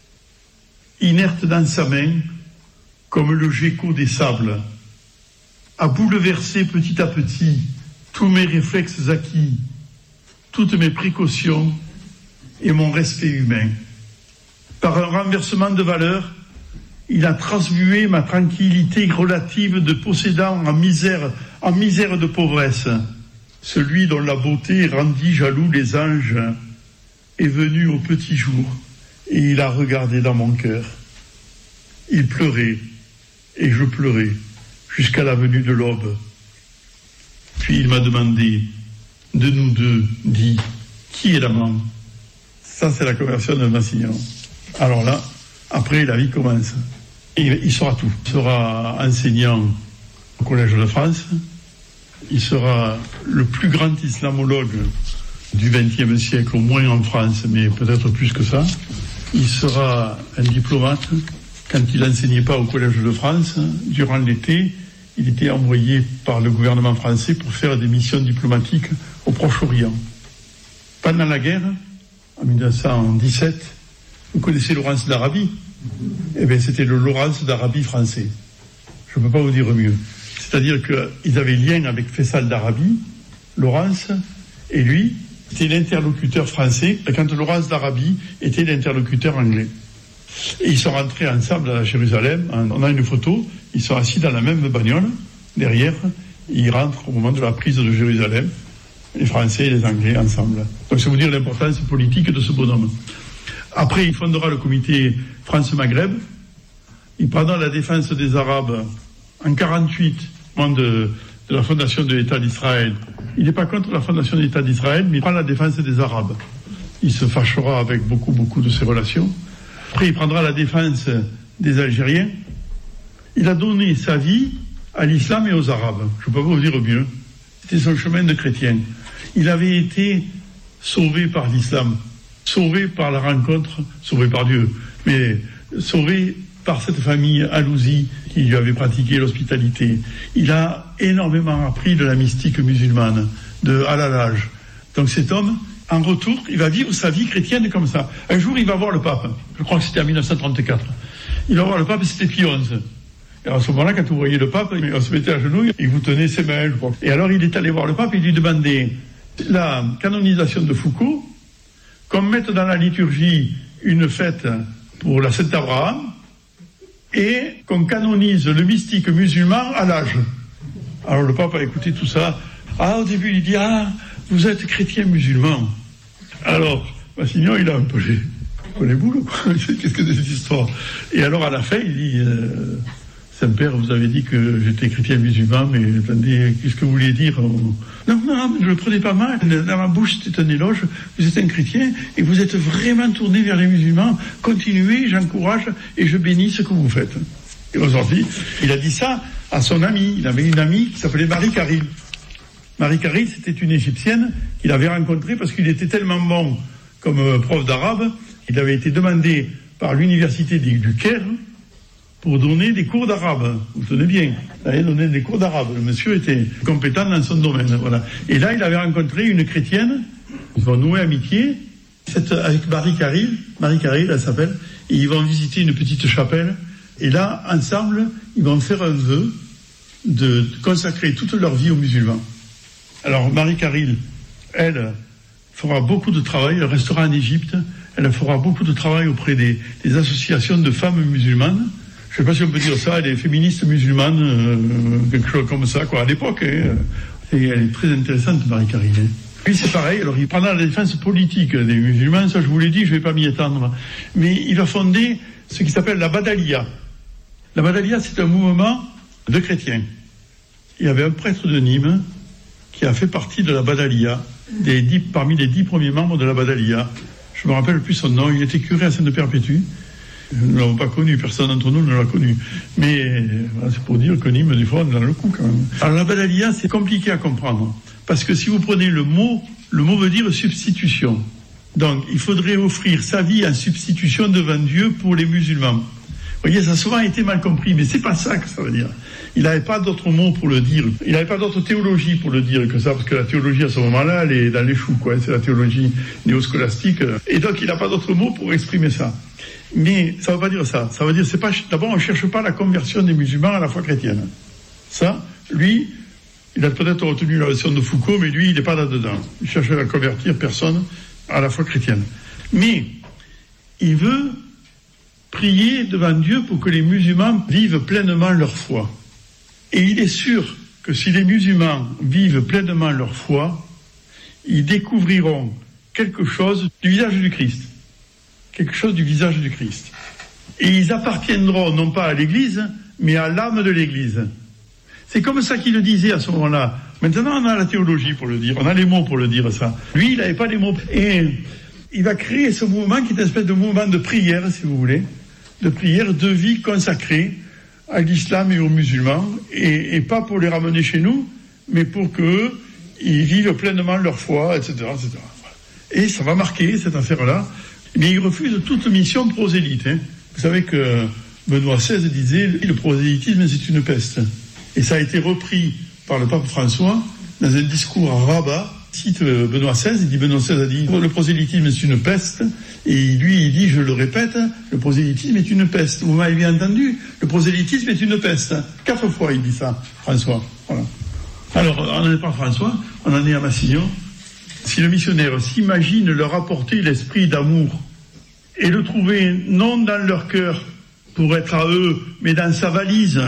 inerte dans sa main, comme le gecko des sables, a bouleversé petit à petit tous mes réflexes acquis, toutes mes précautions et mon respect humain. Par un renversement de valeur, il a transmué ma tranquillité relative de possédant en misère, en misère de pauvresse. Celui dont la beauté rendit jaloux les anges est venu au petit jour et il a regardé dans mon cœur. Il pleurait et je pleurais jusqu'à la venue de l'aube. Puis il m'a demandé, de nous deux, dit, qui est l'amant? Ça c'est la conversion de Massignon. Alors là, après la vie commence. Et il saura tout. Il sera enseignant au Collège de France. Il sera le plus grand islamologue du vingtième siècle, au moins en France, mais peut-être plus que ça. Il sera un diplomate. Quand il n'enseignait pas au Collège de France, durant l'été, il était envoyé par le gouvernement français pour faire des missions diplomatiques au Proche-Orient. Pendant la guerre, en mille neuf cent dix-sept, vous connaissez Laurence d'Arabie? Eh bien, c'était le Laurence d'Arabie français. Je ne peux pas vous dire mieux. C'est-à-dire qu'ils avaient lien avec Faisal d'Arabie, Laurence, et lui était l'interlocuteur français, quand Laurence d'Arabie était l'interlocuteur anglais. Et ils sont rentrés ensemble à Jérusalem. On a une photo. Ils sont assis dans la même bagnole, derrière. Et ils rentrent au moment de la prise de Jérusalem, les Français et les Anglais ensemble. Donc, c'est vous dire l'importance politique de ce bonhomme. Après, il fondera le comité France-Maghreb. Il prendra la défense des Arabes en quarante-huit, au moment de, de la fondation de l'État d'Israël. Il n'est pas contre la fondation de l'État d'Israël, mais il prend la défense des Arabes. Il se fâchera avec beaucoup, beaucoup de ses relations. Après, il prendra la défense des Algériens. Il a donné sa vie à l'islam et aux Arabes. Je ne peux pas vous dire mieux. C'était son chemin de chrétien. Il avait été sauvé par l'islam, sauvé par la rencontre, sauvé par Dieu, mais sauvé par cette famille Alousi qui lui avait pratiqué l'hospitalité. Il a énormément appris de la mystique musulmane, de Al-Hallaj. Donc cet homme, en retour, il va vivre sa vie chrétienne comme ça. Un jour, il va voir le pape. Je crois que c'était en mille neuf cent trente-quatre. Il va voir le pape, c'était Pie onze. Et à ce moment-là, quand vous voyez le pape, on se mettait à genoux, il vous tenait ses mains, je crois. Et alors, il est allé voir le pape et lui demandait la canonisation de Foucault, qu'on mette dans la liturgie une fête pour la Saint-Abraham, et qu'on canonise le mystique musulman à l'âge. Alors le pape a écouté tout ça. Ah, au début, il dit, ah, vous êtes chrétien musulman. Alors, Massignon, il a un peu les, un peu les boules, quoi. Qu'est-ce que c'est cette histoire? Et alors, à la fin, il dit, euh, Saint-Père, vous avez dit que j'étais chrétien musulman, mais attendez, qu'est-ce que vous vouliez dire? Non, non, ne le prenez pas mal. Dans ma bouche, c'était un éloge. Vous êtes un chrétien et vous êtes vraiment tourné vers les musulmans. Continuez, j'encourage et je bénis ce que vous faites. Et aujourd'hui, il a dit ça à son ami. Il avait une amie qui s'appelait Marie Karim. Marie Caril, c'était une Égyptienne qu'il avait rencontrée parce qu'il était tellement bon comme euh, prof d'arabe, il avait été demandé par l'université du Caire pour donner des cours d'arabe. Vous tenez bien, il avait donné des cours d'arabe. Le monsieur était compétent dans son domaine. Voilà. Et là, il avait rencontré une chrétienne, ils vont nouer amitié, cette, avec Marie Caril, Marie Caril, elle s'appelle, et ils vont visiter une petite chapelle. Et là, ensemble, ils vont faire un vœu de consacrer toute leur vie aux musulmans. Alors, Marie Caril, elle fera beaucoup de travail, elle restera en Égypte, elle fera beaucoup de travail auprès des, des associations de femmes musulmanes. Je ne sais pas si on peut dire ça, elle est féministe musulmane, euh, quelque chose comme ça, quoi, à l'époque. Hein, et elle est très intéressante, Marie Caril. Hein. Lui, c'est pareil, alors il prendra la défense politique des musulmans, ça je vous l'ai dit, je ne vais pas m'y étendre. Mais il a fondé ce qui s'appelle la Badalia. La Badalia, c'est un mouvement de chrétiens. Il y avait un prêtre de Nîmes qui a fait partie de la Badalia, des dix, parmi les dix premiers membres de la Badalia. Je me rappelle plus son nom, il était curé à Sainte-Perpétue. Nous ne l'avons pas connu, personne d'entre nous ne l'a connu. Mais c'est pour dire que Nîmes, des fois, on est dans le coup quand même. Alors la Badalia, c'est compliqué à comprendre. Parce que si vous prenez le mot, le mot veut dire substitution. Donc, il faudrait offrir sa vie en substitution devant Dieu pour les musulmans. Vous voyez, ça a souvent été mal compris, mais c'est pas ça que ça veut dire. Il n'avait pas d'autre mot pour le dire. Il n'avait pas d'autre théologie pour le dire que ça, parce que la théologie à ce moment-là, elle est dans les choux, quoi. C'est la théologie néoscolastique. Et donc, il n'a pas d'autre mot pour exprimer ça. Mais ça ne veut pas dire ça. Ça veut dire, c'est pas, d'abord, on ne cherche pas la conversion des musulmans à la foi chrétienne. Ça, lui, il a peut-être retenu la version de Foucault, mais lui, il n'est pas là-dedans. Il cherche à convertir personne à la foi chrétienne. Mais, il veut prier devant Dieu pour que les musulmans vivent pleinement leur foi. Et il est sûr que si les musulmans vivent pleinement leur foi, ils découvriront quelque chose du visage du Christ. Quelque chose du visage du Christ. Et ils appartiendront non pas à l'Église, mais à l'âme de l'Église. C'est comme ça qu'il le disait à ce moment-là. Maintenant, on a la théologie pour le dire, on a les mots pour le dire, ça. Lui, il n'avait pas les mots. Et il va créer ce mouvement qui est une espèce de mouvement de prière, si vous voulez, de prière, de vie consacrée à l'islam et aux musulmans, et, et pas pour les ramener chez nous, mais pour qu'eux, ils vivent pleinement leur foi, et cetera, et cetera. Et ça va marquer cette affaire-là. Mais il refuse toute mission prosélyte. Hein. Vous savez que Benoît seize disait « Le prosélytisme, c'est une peste ». Et ça a été repris par le pape François dans un discours à Rabat. Cite Benoît seize, il dit Benoît seize a dit le prosélytisme est une peste, et lui il dit, je le répète, le prosélytisme est une peste. Vous m'avez bien entendu, le prosélytisme est une peste. Quatre fois il dit ça, François. Voilà. Alors on n'en est pas François, on en est à Massillon. Si le missionnaire s'imagine leur apporter l'esprit d'amour et le trouver non dans leur cœur pour être à eux, mais dans sa valise,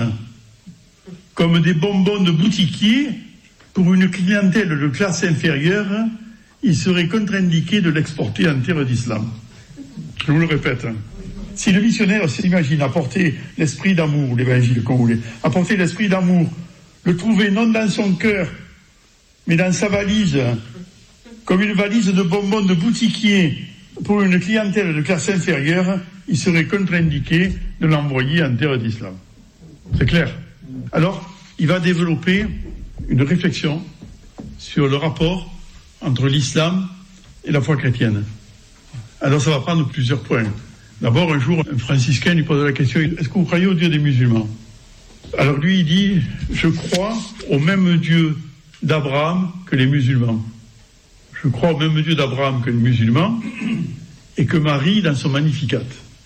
comme des bonbons de boutiquier, pour une clientèle de classe inférieure, il serait contre-indiqué de l'exporter en terre d'islam. Je vous le répète. Si le missionnaire s'imagine apporter l'esprit d'amour, l'évangile qu'on voulait, apporter l'esprit d'amour, le trouver non dans son cœur, mais dans sa valise, comme une valise de bonbons de boutiquier pour une clientèle de classe inférieure, il serait contre-indiqué de l'envoyer en terre d'islam. C'est clair. Alors, il va développer une réflexion sur le rapport entre l'islam et la foi chrétienne. Alors ça va prendre plusieurs points. D'abord, un jour, un franciscain lui pose la question, est-ce que vous croyez au Dieu des musulmans? Alors lui, il dit, je crois au même Dieu d'Abraham que les musulmans. Je crois au même Dieu d'Abraham que les musulmans, et que Marie dans son Magnificat.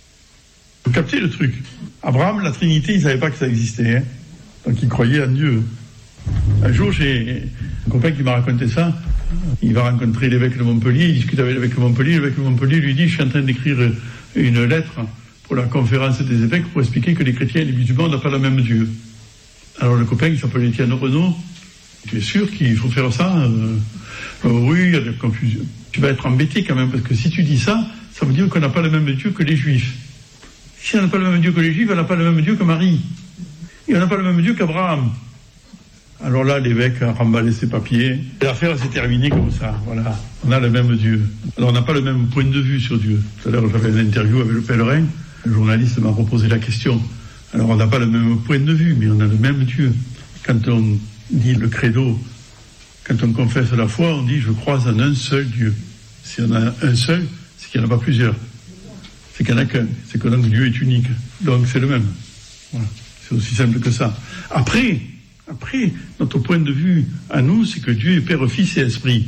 Vous captez le truc? Abraham, la Trinité, il ne savait pas que ça existait, hein. Donc il croyait en Dieu. Un jour, j'ai un copain qui m'a raconté ça. Il va rencontrer l'évêque de Montpellier, il discute avec l'évêque de Montpellier. L'évêque de Montpellier lui dit, je suis en train d'écrire une lettre pour la conférence des évêques pour expliquer que les chrétiens et les musulmans n'ont pas le même Dieu. Alors le copain, il s'appelle Étienne Renaud, tu es sûr qu'il faut faire ça? euh, euh, Oui, il y a de la confusion. Tu vas être embêté quand même, parce que si tu dis ça, ça veut dire qu'on n'a pas le même Dieu que les Juifs. Si on n'a pas le même Dieu que les Juifs, on n'a pas le même Dieu que Marie. Et on n'a pas le même Dieu qu'Abraham. Alors là, l'évêque a remballé ses papiers. Et l'affaire s'est terminée comme ça. Voilà. On a le même Dieu. Alors on n'a pas le même point de vue sur Dieu. Tout à l'heure, j'avais une interview avec le pèlerin. Le journaliste m'a reposé la question. Alors on n'a pas le même point de vue, mais on a le même Dieu. Quand on dit le credo Quand on confesse la foi, on dit « je crois en un seul Dieu ». S'il y en a un seul, c'est qu'il n'y en a pas plusieurs. C'est qu'il n'y en a qu'un. C'est que donc Dieu est unique. Donc c'est le même. Voilà. C'est aussi simple que ça. Après, après, notre point de vue à nous, c'est que Dieu est Père, Fils et Esprit.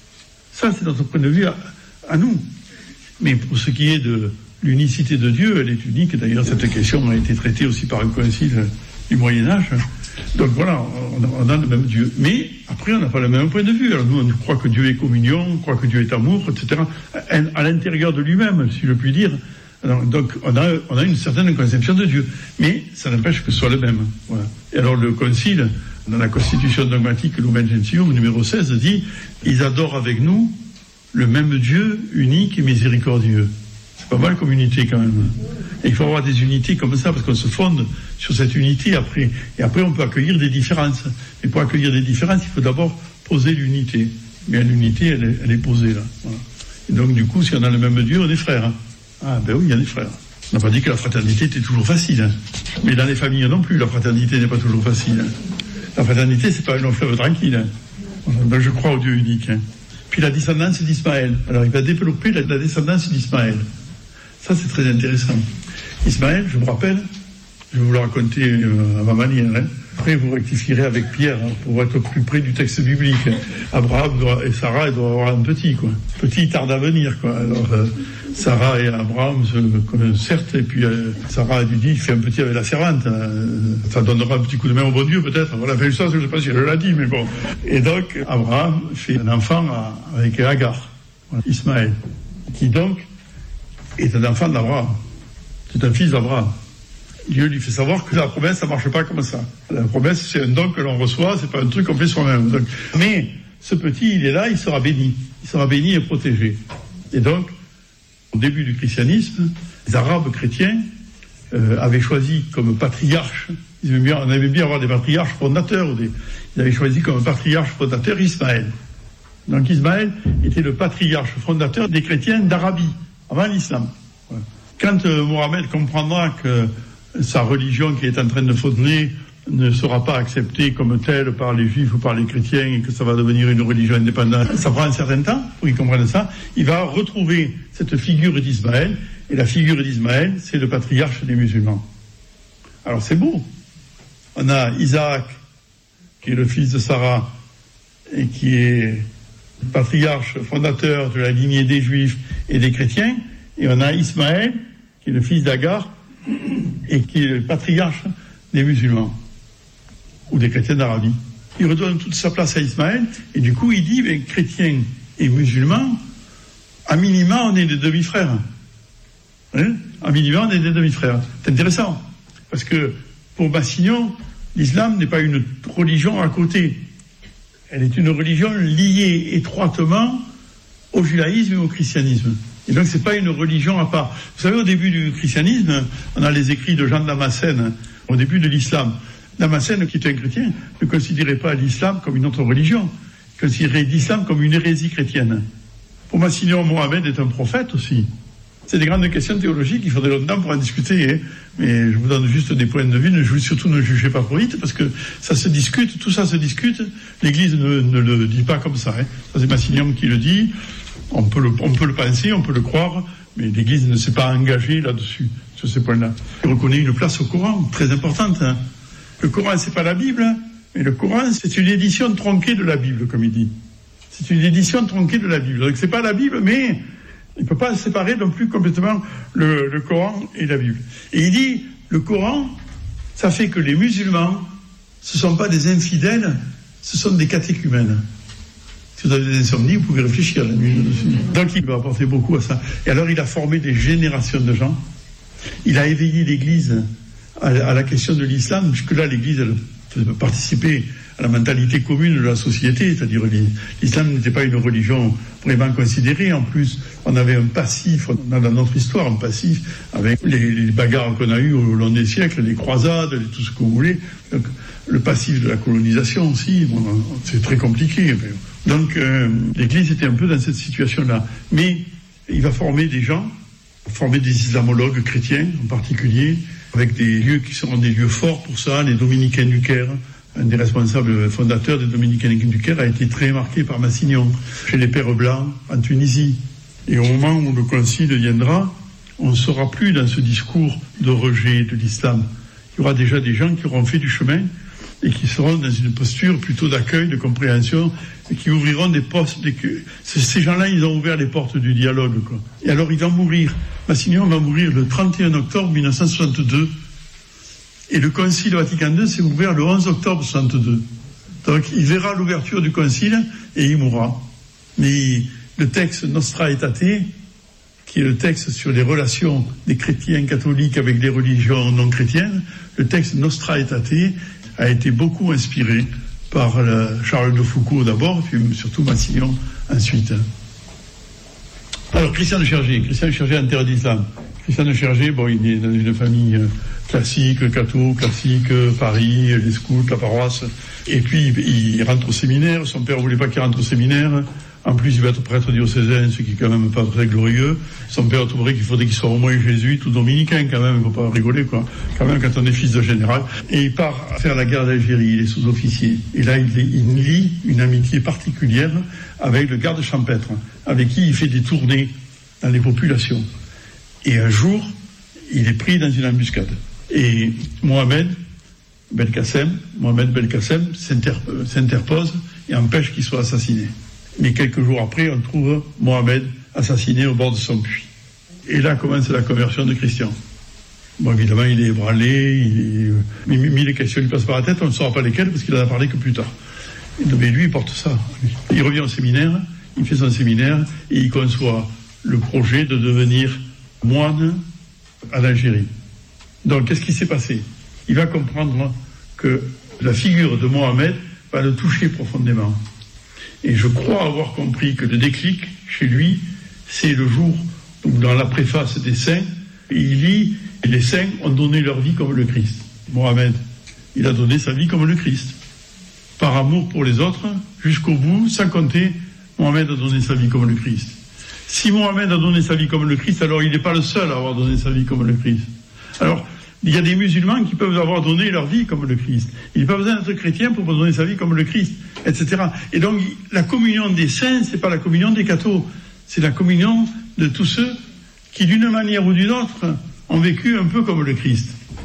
Ça, c'est notre point de vue à, à nous. Mais pour ce qui est de l'unicité de Dieu, elle est unique. D'ailleurs, cette question a été traitée aussi par un concile du Moyen-Âge. Donc voilà, on a, on a le même Dieu. Mais après, on n'a pas le même point de vue. Alors nous, on croit que Dieu est communion, on croit que Dieu est amour, et cetera. À l'intérieur de lui-même, si je puis dire. Alors, donc on a, on a une certaine conception de Dieu. Mais ça n'empêche que ce soit le même. Voilà. Et alors le concile, dans la Constitution dogmatique Lumen Gentium, numéro seize, dit « Ils adorent avec nous le même Dieu unique et miséricordieux ». C'est pas mal comme unité quand même. Et il faut avoir des unités comme ça, parce qu'on se fonde sur cette unité après. Et après, on peut accueillir des différences. Et pour accueillir des différences, il faut d'abord poser l'unité. Mais l'unité, elle est, elle est posée là. Voilà. Et donc, du coup, si on a le même Dieu, on est frères. Hein. Ah ben oui, il y a des frères. On n'a pas dit que la fraternité était toujours facile. Hein. Mais dans les familles non plus, la fraternité n'est pas toujours facile. Hein. La fraternité, c'est pas un long fleuve tranquille. Hein. Voilà. Donc je crois au Dieu unique. Hein. Puis la descendance d'Ismaël. Alors il va développer la, la descendance d'Ismaël. Ça, c'est très intéressant. Ismaël, je me rappelle, je vais vous le raconter euh, à ma manière. Hein. Après, vous rectifierez avec Pierre hein, pour être plus près du texte biblique. Abraham doit, et Sarah doivent avoir un petit, quoi. Petit tarde à venir, quoi. Alors, euh, Sarah et Abraham se connaissent, certes, et puis euh, Sarah lui dit, il fait un petit avec la servante. Euh, ça donnera un petit coup de main au bon Dieu, peut-être. Voilà, fait ça, je ne sais pas si elle l'a dit, mais bon. Et donc, Abraham fait un enfant à, avec Agar, voilà, Ismaël, qui donc est un enfant d'Abraham. C'est un fils d'Abraham. Dieu lui fait savoir que la promesse, ça marche pas comme ça. La promesse, c'est un don que l'on reçoit, c'est pas un truc qu'on fait soi-même. Donc, mais ce petit, il est là, il sera béni. Il sera béni et protégé. Et donc, au début du christianisme, les Arabes chrétiens euh, avaient choisi comme patriarche, ils aimaient bien, on aimait bien avoir des patriarches fondateurs, ou des, ils avaient choisi comme patriarche fondateur Ismaël. Donc Ismaël était le patriarche fondateur des chrétiens d'Arabie, avant l'islam. Voilà. Quand euh, Mohammed comprendra que sa religion qui est en train de fonder ne sera pas acceptée comme telle par les juifs ou par les chrétiens et que ça va devenir une religion indépendante, ça prend un certain temps pour qu'ils comprennent ça. Il va retrouver cette figure d'Ismaël, et la figure d'Ismaël, c'est le patriarche des musulmans. Alors c'est beau. On a Isaac, qui est le fils de Sarah, et qui est patriarche fondateur de la lignée des juifs et des chrétiens, et on a Ismaël, qui est le fils d'Agar, et qui est le patriarche des musulmans ou des chrétiens d'Arabie. Il redonne toute sa place à Ismaël et du coup il dit ben, chrétiens et musulmans, à minima on est des demi-frères. Hein? À minima on est des demi-frères. C'est intéressant parce que pour Massignon, l'islam n'est pas une religion à côté. Elle est une religion liée étroitement au judaïsme et au christianisme. Et donc, c'est pas une religion à part. Vous savez, au début du christianisme, on a les écrits de Jean de Damascène, au début de l'islam. Damascène, qui était un chrétien, ne considérait pas l'islam comme une autre religion. Il considérait l'islam comme une hérésie chrétienne. Pour Massignon, Mohammed est un prophète aussi. C'est des grandes questions théologiques, il faudrait longtemps pour en discuter, hein. Mais je vous donne juste des points de vue, ne, surtout ne jugez pas trop vite, parce que ça se discute, tout ça se discute, l'Église ne, ne le dit pas comme ça. Hein. Ça, c'est Massignon qui le dit. On peut, le, on peut le penser, on peut le croire, mais l'Église ne s'est pas engagée là-dessus, sur ces points-là. Il reconnaît une place au Coran, très importante. Hein. Le Coran, c'est pas la Bible, hein, mais le Coran, c'est une édition tronquée de la Bible, comme il dit. C'est une édition tronquée de la Bible. Donc c'est pas la Bible, mais il ne peut pas séparer non plus complètement le, le Coran et la Bible. Et il dit, le Coran, ça fait que les musulmans, ce ne sont pas des infidèles, ce sont des catéchumènes. Si vous avez des insomnies, vous pouvez réfléchir la nuit dessus. Donc il va apporter beaucoup à ça. Et alors il a formé des générations de gens. Il a éveillé l'Église à, à la question de l'islam, puisque là l'Église elle peut participer à la mentalité commune de la société, c'est-à-dire l'islam n'était pas une religion vraiment considérée. En plus, on avait un passif, on a dans notre histoire un passif avec les, les bagarres qu'on a eues au long des siècles, les croisades, les, tout ce que vous voulez. Donc, le passif de la colonisation aussi, bon, c'est très compliqué. Donc euh, l'Église était un peu dans cette situation-là. Mais il va former des gens, former des islamologues chrétiens en particulier, avec des lieux qui seront des lieux forts pour ça, les dominicains du Caire, un des responsables fondateurs des Dominicains du Caire, a été très marqué par Massignon, chez les Pères Blancs, en Tunisie. Et au moment où le concile viendra, on ne sera plus dans ce discours de rejet de l'islam. Il y aura déjà des gens qui auront fait du chemin et qui seront dans une posture plutôt d'accueil, de compréhension, et qui ouvriront des postes. Des... Ces gens-là, ils ont ouvert les portes du dialogue, quoi. Et alors, il va mourir. Massignon va mourir le trente et un octobre mille neuf cent soixante-deux. Et le Concile Vatican deux s'est ouvert le onze octobre soixante-deux. Donc, il verra l'ouverture du Concile et il mourra. Mais le texte Nostra Aetate, qui est le texte sur les relations des chrétiens catholiques avec les religions non chrétiennes, le texte Nostra Aetate a été beaucoup inspiré par le Charles de Foucault d'abord, puis surtout Massignon ensuite. Alors, Christian de Chergé, Christian de Chergé en terre d'islam. Christian de Chergé, bon, il est dans une famille classique, catho, classique, Paris, les scouts, la paroisse. Et puis, il rentre au séminaire. Son père voulait pas qu'il rentre au séminaire. En plus, il va être prêtre diocésain, ce qui est quand même pas très glorieux. Son père trouverait qu'il faudrait qu'il soit au moins jésuite ou dominicain, quand même. Il faut pas rigoler, quoi. Quand même, quand on est fils de général. Et il part faire la guerre d'Algérie. Il est sous-officier. Et là, il, il lie une amitié particulière avec le garde champêtre, avec qui il fait des tournées dans les populations. Et un jour, il est pris dans une embuscade. Et Mohamed Belkacem, Mohamed Belkacem s'interp- s'interpose et empêche qu'il soit assassiné. Mais quelques jours après, on trouve Mohamed assassiné au bord de son puits. Et là commence la conversion de Christian. Bon, évidemment, il est ébranlé, il est... mais mille questions lui passent par la tête, on ne saura pas lesquelles parce qu'il en a parlé que plus tard. Mais lui, il porte ça. Il revient au séminaire, il fait son séminaire et il conçoit le projet de devenir moine en Algérie. Donc, qu'est-ce qui s'est passé? Il va comprendre que la figure de Mohamed va le toucher profondément. Et je crois avoir compris que le déclic, chez lui, c'est le jour où, dans la préface des saints, il lit « Les saints ont donné leur vie comme le Christ ». Mohamed, il a donné sa vie comme le Christ. Par amour pour les autres, jusqu'au bout, sans compter, Mohamed a donné sa vie comme le Christ. Si Mohamed a donné sa vie comme le Christ, alors il n'est pas le seul à avoir donné sa vie comme le Christ. Alors, il y a des musulmans qui peuvent avoir donné leur vie comme le Christ. Il n'y a pas besoin d'être chrétien pour donner sa vie comme le Christ, et cetera. Et donc, la communion des saints, c'est pas la communion des cathos. C'est la communion de tous ceux qui, d'une manière ou d'une autre, ont vécu un peu comme le Christ.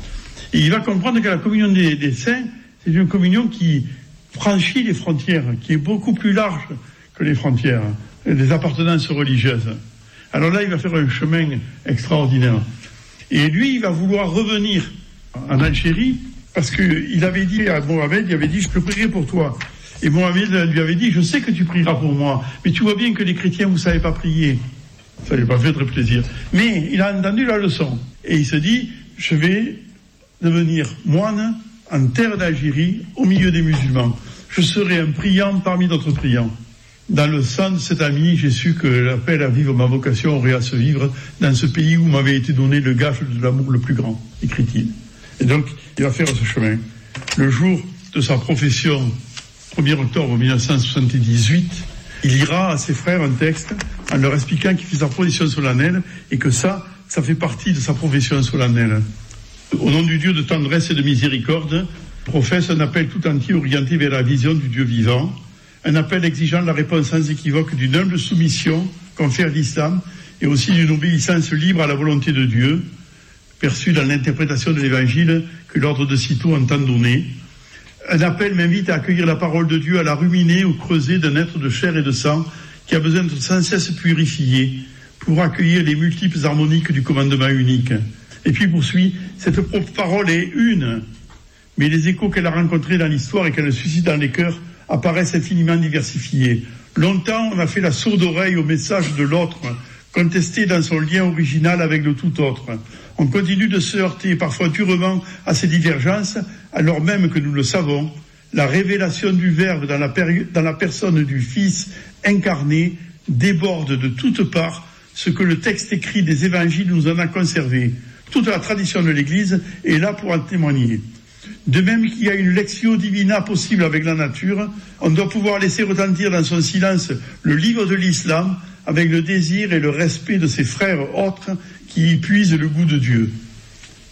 Et il va comprendre que la communion des, des saints, c'est une communion qui franchit les frontières, qui est beaucoup plus large que les frontières des appartenances religieuses. Alors là, il va faire un chemin extraordinaire. Et lui, il va vouloir revenir en Algérie parce qu'il avait dit à Mohamed, il avait dit, je te prierai pour toi. Et Mohamed lui avait dit, je sais que tu prieras pour moi, mais tu vois bien que les chrétiens, vous ne savez pas prier. Ça ne lui a pas fait très plaisir. Mais il a entendu la leçon. Et il se dit, je vais devenir moine en terre d'Algérie, au milieu des musulmans. Je serai un priant parmi d'autres priants. Dans le sang de cet ami, j'ai su que l'appel à vivre ma vocation aurait à se vivre dans ce pays où m'avait été donné le gage de l'amour le plus grand, écrit-il. Et donc, il va faire ce chemin. Le jour de sa profession, premier octobre mille neuf cent soixante-dix-huit, il lira à ses frères un texte en leur expliquant qu'il fait sa profession solennelle et que ça, ça fait partie de sa profession solennelle. Au nom du Dieu de tendresse et de miséricorde, professe un appel tout entier orienté vers la vision du Dieu vivant, un appel exigeant la réponse sans équivoque d'une humble soumission confère l'islam et aussi d'une obéissance libre à la volonté de Dieu, perçue dans l'interprétation de l'évangile que l'ordre de Cîteaux entend donner. Un appel m'invite à accueillir la parole de Dieu, à la ruminer au creuset d'un être de chair et de sang qui a besoin d'être sans cesse purifié pour accueillir les multiples harmoniques du commandement unique. Et puis poursuit, cette propre parole est une, mais les échos qu'elle a rencontrés dans l'histoire et qu'elle suscite dans les cœurs apparaissent infiniment diversifiés. Longtemps, on a fait la sourde oreille au message de l'autre, contesté dans son lien original avec le tout autre. On continue de se heurter parfois durement à ces divergences, alors même que nous le savons, la révélation du Verbe dans la, péri- dans la personne du Fils incarné déborde de toutes parts ce que le texte écrit des évangiles nous en a conservé. Toute la tradition de l'Église est là pour en témoigner. De même qu'il y a une lectio divina possible avec la nature, on doit pouvoir laisser retentir dans son silence le livre de l'islam avec le désir et le respect de ses frères autres qui y puisent le goût de Dieu.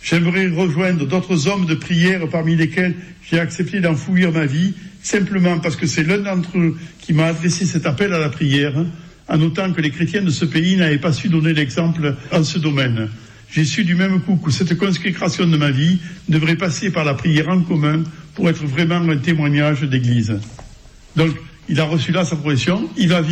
J'aimerais rejoindre d'autres hommes de prière parmi lesquels j'ai accepté d'enfouir ma vie, simplement parce que c'est l'un d'entre eux qui m'a adressé cet appel à la prière, en notant que les chrétiens de ce pays n'avaient pas su donner l'exemple en ce domaine. J'ai su du même coup que cette consécration de ma vie devrait passer par la prière en commun pour être vraiment un témoignage d'Église. Donc, il a reçu là sa profession, il va vivre